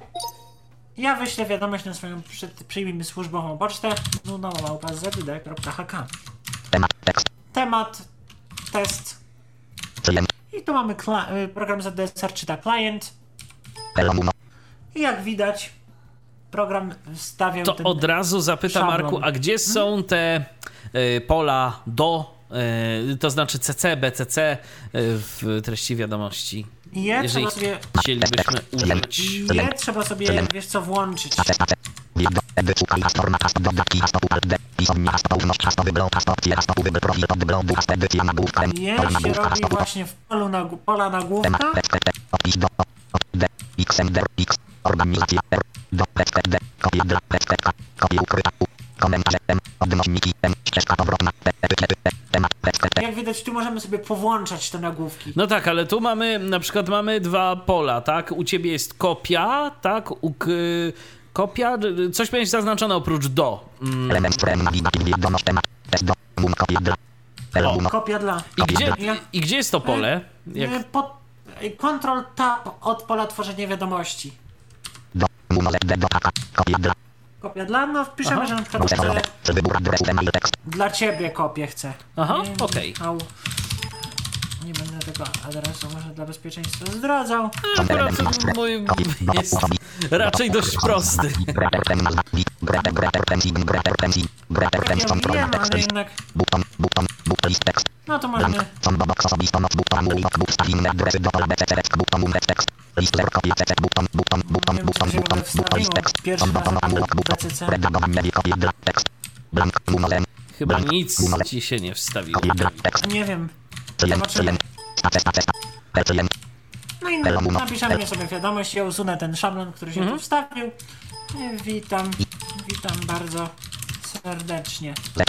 B: Ja wyślę wiadomość na swoją przy, przyjmijmy służbową pocztę nuno małpa z d kropka h k.
C: Temat tekst.
B: Temat, test
C: Klient.
B: i tu mamy kla- y, program Z D S R czyta client
C: Elomuno.
B: i jak widać program wstawiał
A: To
B: ten
A: od razu zapytam,
B: szablon.
A: Marku, a gdzie są te y, pola do, y, to znaczy C C, B C C y, w treści wiadomości?
B: I je
A: Jeżeli
B: trzeba sobie,
A: chcielibyśmy użyć.
B: je trzeba sobie, wiesz co, włączyć.
C: Tace, tace. Wiedo. Wyszukaj hastformat hastop dodatki hastop alt D. Pisownia hastop poufność hastop wygląd hastop opcje hastop wygląd profil podglądu hastop edycja nagłówka.
B: Je
C: Pola
B: się
C: nagłówka
B: robi
C: hastop.
B: właśnie w polu nagł- pola nagłówka.
C: Temat tekst T. Opis do o, o, D. X M D X. Organizacja R. Do tekst D. Kopia dla tekst K. Kopia ukryta U. Komentarze M. Odnośniki M. Ścieżka powrotna T. Etykiety T. Temat tekst T.
B: Jak widać, tu możemy sobie powłączać te nagłówki.
A: No tak, ale tu mamy, na przykład mamy dwa pola, tak? U ciebie jest kopia, tak? U, k, kopia, coś miałeś zaznaczone oprócz do. Mm.
C: Element frame nawigacji wiadomość temat. Test do. Mum kopia dla.
B: O,
C: Elomuno.
B: kopia dla.
A: I gdzie,
B: Ja-
A: I gdzie jest to pole? Jak...
B: Y, Pod, y, Control Tab od pola tworzenia wiadomości.
C: Do. Mumo Z D do taka. Kopia dla.
B: Kopia dla, no wpiszemy,
A: Aha.
B: że na przykład
C: Muszę
B: chcę,
C: Czy wybór adresu email tekst.
B: dla ciebie kopię chcę.
A: Aha,
B: Nie,
A: okej.
B: au. Nie będę tego adresu może dla bezpieczeństwa zdradzał.
A: Akurat mój jest raczej dość prosty.
C: Greater ten nazwa. Greater greater ten sign. Greater ten sign. Greater ten
B: Ja
C: control
B: wiem,
C: tekst.
B: ale jednak,
C: Button. Button. But list tekst.
B: no to
C: Blank.
B: możemy.
C: Combo box osobisty noc. Button. Mulok. But stawimy adresy do pola B C C tekst. Button. Umret tekst. List ler kopia C C. Button. Button. Button.
B: Nie wiem,
C: Button.
B: czy się w
C: Button.
B: ogóle
C: Button. List
B: wstawiło.
C: tekst.
B: Pierwszy
C: Combo
B: raz
C: bono.
B: na
C: Mulok. Button.
B: B C C.
C: Redagowanie wie kopie dla tekst. Blank. Mumolem.
A: Chyba
C: Blank.
A: nic
C: Mumolem.
A: ci się nie wstawiło.
C: Kopia dla tekst.
B: Nie wiem.
C: Klient.
B: Zobaczymy.
C: Klient. Stace. Stace. Stace. Klient.
B: No i
C: Elomuno.
B: napiszemy sobie wiadomość, ja usunę ten szablon, który się
A: Mhm.
B: tu wstawił. I witam, witam bardzo serdecznie.
C: Le.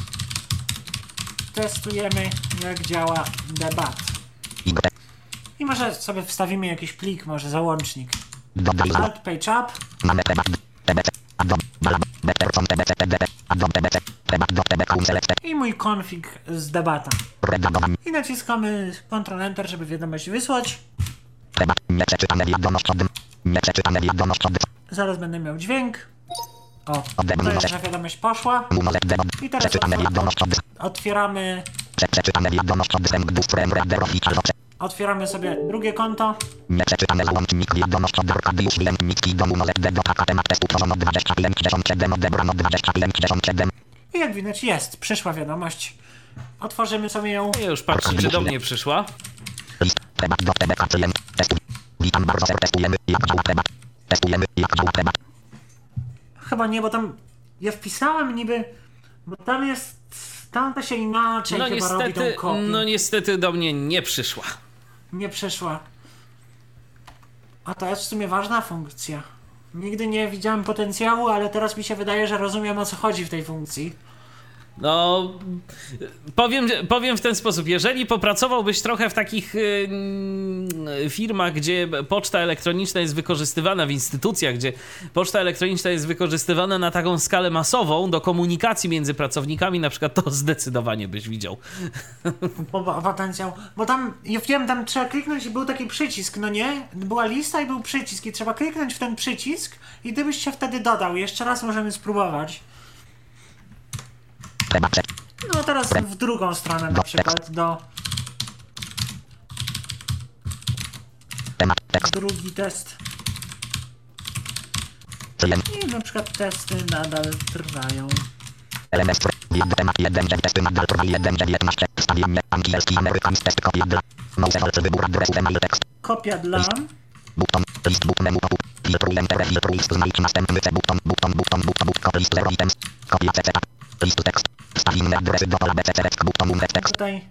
B: Testujemy, jak działa debat.
C: Y.
B: I może sobie wstawimy jakiś plik, może załącznik.
C: Dodaj zło.
B: Alt page up.
C: Mamy temat. T B C. Adobe. Balab. Better from T B C. T D P. Adobe T B C. Temat do T B C. Select.
B: I mój config z debata.
C: Redagowanie.
B: I naciskamy Ctrl Enter, żeby wiadomość wysłać.
C: Temat. Nieprzeczytane wiadomość od. Nieprzeczytane wiadomość od.
B: Zaraz będę miał dźwięk. O,
C: Odebrać
B: to jest,
C: może.
B: że wiadomość poszła.
C: Mumo Z D od.
B: I teraz
C: Przeczytane
B: otw-
C: wiadomość od.
B: otwieramy,
C: Prze- Przeczytane wiadomość od. Send do frame reader official.
B: otwieramy sobie drugie konto.
C: Nieprzeczytane załącznik wiadomość od Arkadiusz Wilętnicki do Mumo Z D do taka temat testu tworzono dwadzieścia pięć sześćdziesiąt siedem odebrano dwadzieścia pięć sześćdziesiąt siedem.
B: I jak widać jest, przyszła wiadomość. Otworzymy sobie ją.
A: Ja już patrzę, czy do mnie przyszła.
C: List. Temat do T B C. Klient. Testuj. Witam bardzo ser. Testujemy jak działa temat. Testujemy jak działa temat.
B: Chyba nie, bo tam ja wpisałem niby, bo tam jest, tam to się inaczej
A: No
B: chyba robi tą
A: niestety,
B: kopię.
A: no niestety do mnie nie przyszła.
B: Nie przyszła. A to jest w sumie ważna funkcja. Nigdy nie widziałem potencjału, ale teraz mi się wydaje, że rozumiem, o co chodzi w tej funkcji.
A: No, powiem, powiem w ten sposób, jeżeli popracowałbyś trochę w takich y, y, firmach, gdzie poczta elektroniczna jest wykorzystywana, w instytucjach, gdzie poczta elektroniczna jest wykorzystywana na taką skalę masową do komunikacji między pracownikami, na przykład, to zdecydowanie byś widział.
B: Bo, bo, potencjał. Bo tam, ja wiem, tam trzeba kliknąć i był taki przycisk, no nie? Była lista i był przycisk i trzeba kliknąć w ten przycisk i gdybyś się wtedy dodał. Jeszcze raz możemy spróbować.
C: Temat. Prze-
B: No teraz w drugą stronę na przykład do...
C: Temat. Tekst.
B: drugi test.
C: Przyjem.
B: I na przykład testy nadal trwają.
C: L M S Wid temat jeden testy nadal trwa jeden dziewiętnaście. Wstawienie angielski amerykański test kopia dla. Mouseholcy wybór adresu email tekst.
B: Kopia dla.
C: Button, list book menu pop. Filtruj enter, filtruj list, znajdź następny C button, button, button, button, button, list zero items. Kopia C C tab. List tekst. Wstaw inne adresy do pola B C C button, unret tekst.
B: Tutaj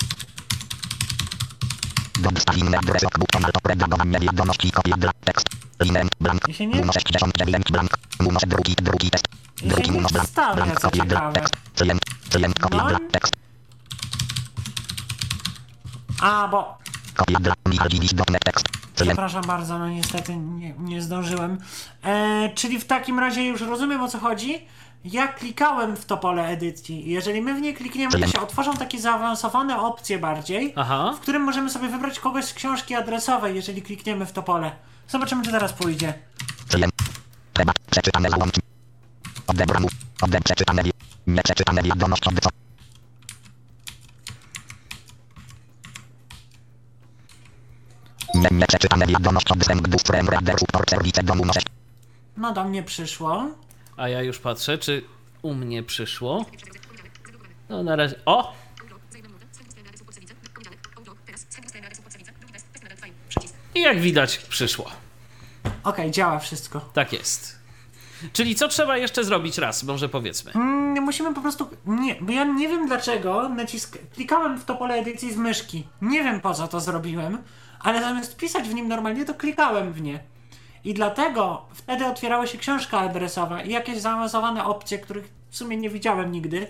C: Dostaw inne adresy ok button, alto redagowanie wiadomości kopia dla tekst. Linem blank.
B: I się nie-
C: Muno sześćdziesiąt dziewięć blank. Muno drugi, drugi test.
B: I się
C: Drugi
B: nie
C: muno blank.
B: wstawia,
C: Blank
B: co
C: kopia dla
B: ciekawe.
C: tekst. Przyjem, przyjem kopia
B: No.
C: dla tekst.
B: A, bo
C: Kopia dla Michal Dziwisz dot net tekst. Przyjem.
B: przepraszam bardzo, no niestety nie, nie zdążyłem. E, czyli w takim razie już rozumiem, o co chodzi. Ja klikałem w to pole edycji i jeżeli my w nie klikniemy, to się otworzą takie zaawansowane opcje bardziej,
A: Aha.
B: w którym możemy sobie wybrać kogoś z książki adresowej, jeżeli klikniemy w to pole. Zobaczymy, czy teraz pójdzie.
C: Przyjem. Temat przeczytane załącznik. Odebrano. Odeb przeczytane. wi- Nieprzeczytane wiadomość od co. Nie, nieprzeczytane wiadomość od Send Boost Frame Reader Support Service domu no sześć.
B: No do mnie przyszło.
A: A ja już patrzę, czy u mnie przyszło. No na razie... O! I jak widać, przyszło.
B: Okej, działa wszystko.
A: Tak jest. Czyli co trzeba jeszcze zrobić raz, może powiedzmy.
B: Mm, musimy po prostu... Nie, bo ja nie wiem dlaczego nacisk... klikałem w to pole edycji z myszki. Nie wiem po co to zrobiłem, ale zamiast pisać w nim normalnie, to klikałem w nie. I dlatego wtedy otwierała się książka adresowa i jakieś zaawansowane opcje, których w sumie nie widziałem nigdy.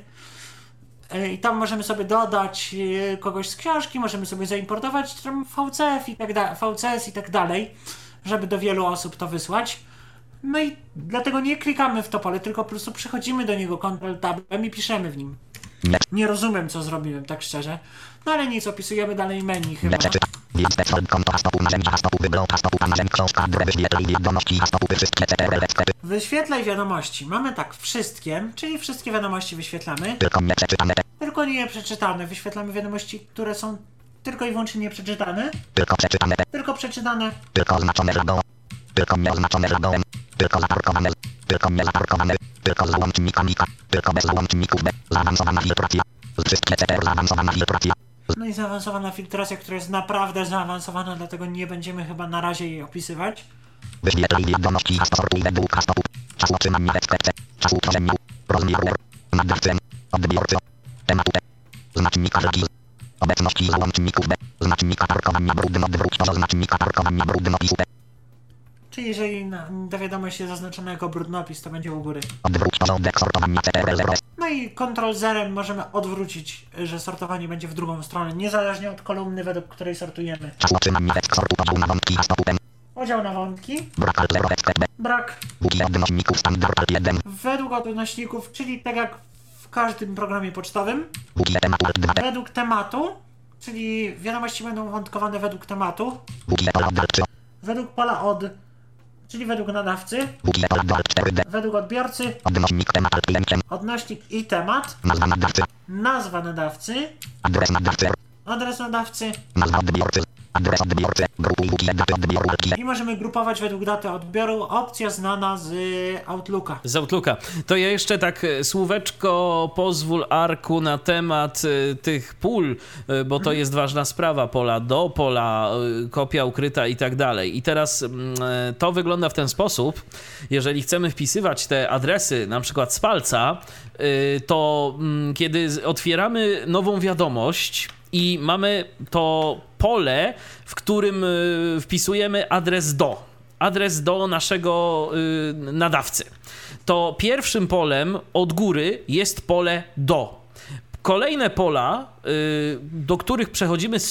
B: Yy, I tam możemy sobie dodać yy, kogoś z książki, możemy sobie zaimportować tam V C F i tak da- V C S i tak dalej, żeby do wielu osób to wysłać. No i dlatego nie klikamy w to pole, tylko po prostu przechodzimy do niego Ctrl Tabem i piszemy w nim.
C: Nie,
B: Nie rozumiem, co zrobiłem, tak szczerze. No ale nic, opisujemy dalej menu chyba.
C: nie przeczyta. Więc Petfold konto hastopu narzędzia hastopu wygląd hastopu a narzędź książka adre wyświetlaj wiadomości hastopy wszystkie C T R L sklepy.
B: Wyświetlaj wiadomości. Mamy tak, wszystkie, czyli wszystkie wiadomości wyświetlamy,
C: Tylko nieprzeczytane te.
B: tylko nie przeczytane. Wyświetlamy wiadomości, które są tylko i wyłącznie nieprzeczytane,
C: Tylko przeczytane te.
B: tylko przeczytane.
C: Tylko oznaczone żadą. Tylko nieoznaczone żadą. Tylko zaparkowane. Tylko niezaparkowane. Tylko z załącznikami K. Tylko bez załączników B. Zaawansowana filtracja. Wszystkie C T R zaawansowana filtracja.
B: No i zaawansowana filtracja, która jest naprawdę zaawansowana, dlatego nie będziemy chyba na razie jej opisywać.
C: Wyświetlaj wiadomości hastosortuj według hastopu. Czas utrzymania w sklepce. Czas utworzenia. Rozmiar URL. Nadawcy. Odbiorcy. Tematu T. Znacznika żadzi. Obecności załączników B. Znacznika parkowania brudno. Wróć do znacznika parkowania brudnopisu T.
B: Czyli jeżeli na, ta wiadomość jest zaznaczona jako brudnopis, to będzie u góry.
C: Odwróć porządek sortowania C T R zero.
B: No i Ctrl zerem możemy odwrócić, że sortowanie będzie w drugą stronę, niezależnie od kolumny, według której sortujemy.
C: Czas utrzymania w sortu podział na wątki hastopu M.
B: Podział na wątki,
C: Brak alt zero w sklep B.
B: brak
C: Budzi odnośników standard alt jeden.
B: według odnośników, czyli tak jak w każdym programie pocztowym,
C: Budzi tematu alt dwa D.
B: według tematu, czyli wiadomości będą wątkowane według tematu,
C: Budzi pola od alt trzy.
B: według pola od, czyli według nadawcy,
C: Budzi pola do alt cztery D.
B: według odbiorcy,
C: Odnośnik temat alt pięć.
B: odnośnik i temat,
C: Nazwa nadawcy.
B: nazwa nadawcy,
C: Adres nadawcy.
B: adres nadawcy
C: Nazwa odbiorcy. Adres odbiorcy. Grupuj budzi daty odbioru alt.
B: i możemy grupować według daty odbioru, opcja znana z Outlooka.
A: Z Outlooka. To ja jeszcze tak e, słóweczko pozwól, Arku, na temat e, tych pól, e, bo to jest ważna sprawa. Pola do, pola, e, kopia ukryta i tak dalej. I teraz mm, e, to wygląda w ten sposób, jeżeli chcemy wpisywać te adresy, na przykład z palca, e, to mm, kiedy z- otwieramy nową wiadomość i mamy to pole, w którym y, wpisujemy adres do, adres do naszego y, nadawcy, to pierwszym polem od góry jest pole do. Kolejne pola, y, do których przechodzimy z